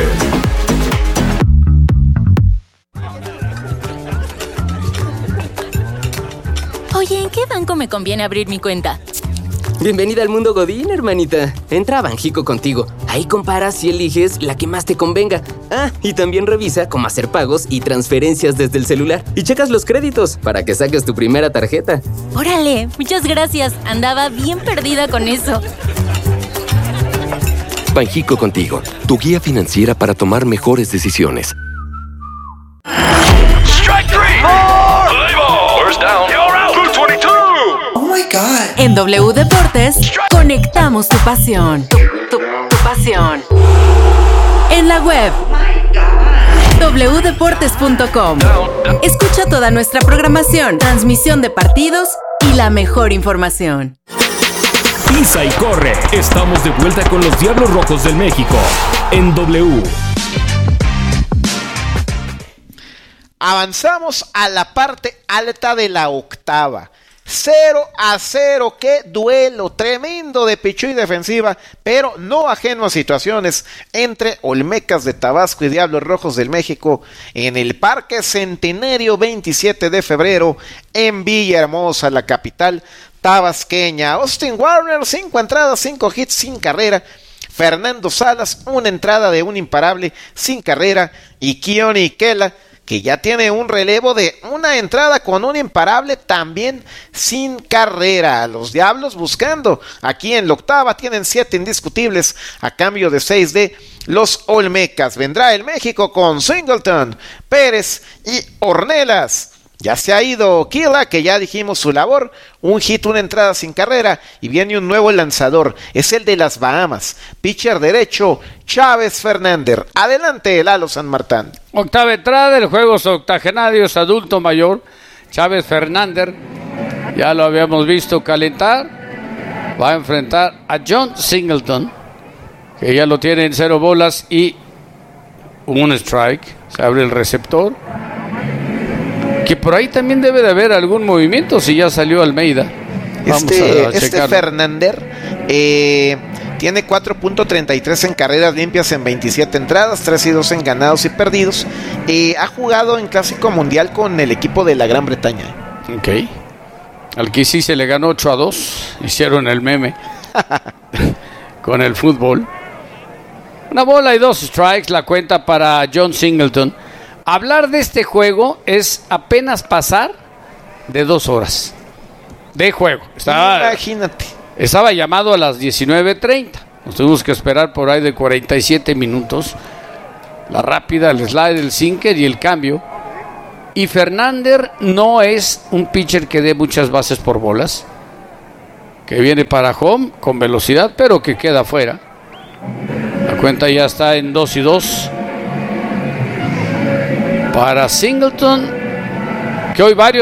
S14: Oye, ¿en qué banco me conviene abrir mi cuenta?
S15: Bienvenida al mundo Godín, hermanita. Entra a Banjico Contigo. Ahí comparas y eliges la que más te convenga. Ah, y también revisa cómo hacer pagos y transferencias desde el celular. Y checas los créditos para que saques tu primera tarjeta.
S14: ¡Órale! Muchas gracias. Andaba bien perdida con eso.
S16: Banjico Contigo, tu guía financiera para tomar mejores decisiones.
S17: Strike three. More. Play ball. First down. You're out. Blue veintidós.
S18: Oh my God.
S4: En W Deportes, conectamos tu pasión. Tu, tu, tu pasión. En la web doble u deportes punto com. Escucha toda nuestra programación, transmisión de partidos y la mejor información.
S3: Pisa y corre. Estamos de vuelta con los Diablos Rojos del México en W.
S2: Avanzamos a la parte alta de la octava. cero a cero, qué duelo tremendo de pichú y defensiva, pero no ajeno a situaciones entre Olmecas de Tabasco y Diablos Rojos del México en el Parque Centenario veintisiete de febrero en Villahermosa, la capital tabasqueña. Austin Warner, cinco entradas, cinco hits, sin carrera. Fernando Salas, una entrada de un imparable, sin carrera. Y Keone Kela, que ya tiene un relevo de una entrada con un imparable, también sin carrera. Los Diablos buscando aquí en la octava, tienen siete indiscutibles a cambio de seis de los Olmecas. Vendrá el México con Singleton, Pérez y Ornelas. Ya se ha ido Kila, que ya dijimos su labor, un hit, una entrada sin carrera, y viene un nuevo lanzador, es el de las Bahamas, pitcher derecho, Chávez Fernández. Adelante, Lalo San Martín.
S1: Octava entrada del juego octogenarios, adulto mayor, Chávez Fernández, ya lo habíamos visto calentar, va a enfrentar a John Singleton, que ya lo tiene en cero bolas y un strike, se abre el receptor. Que por ahí también debe de haber algún movimiento si ya salió Almeida. Vamos
S2: este,
S1: a
S2: este Fernández eh, tiene cuatro punto treinta y tres en carreras limpias en veintisiete entradas, tres y dos en ganados y perdidos. Eh, ha jugado en Clásico Mundial con el equipo de la Gran Bretaña.
S1: Ok. Al que sí se le ganó ocho a dos. Hicieron el meme con el fútbol. Una bola y dos strikes, la cuenta para John Singleton. Hablar de este juego es apenas pasar de dos horas de juego. Estaba,
S2: Imagínate.
S1: Estaba llamado a las diecinueve treinta. Nos tuvimos que esperar por ahí de cuarenta y siete minutos. La rápida, el slide, el sinker y el cambio. Y Fernández no es un pitcher que dé muchas bases por bolas, que viene para home con velocidad, pero que queda fuera. La cuenta ya está en dos y dos para Singleton, que hoy varios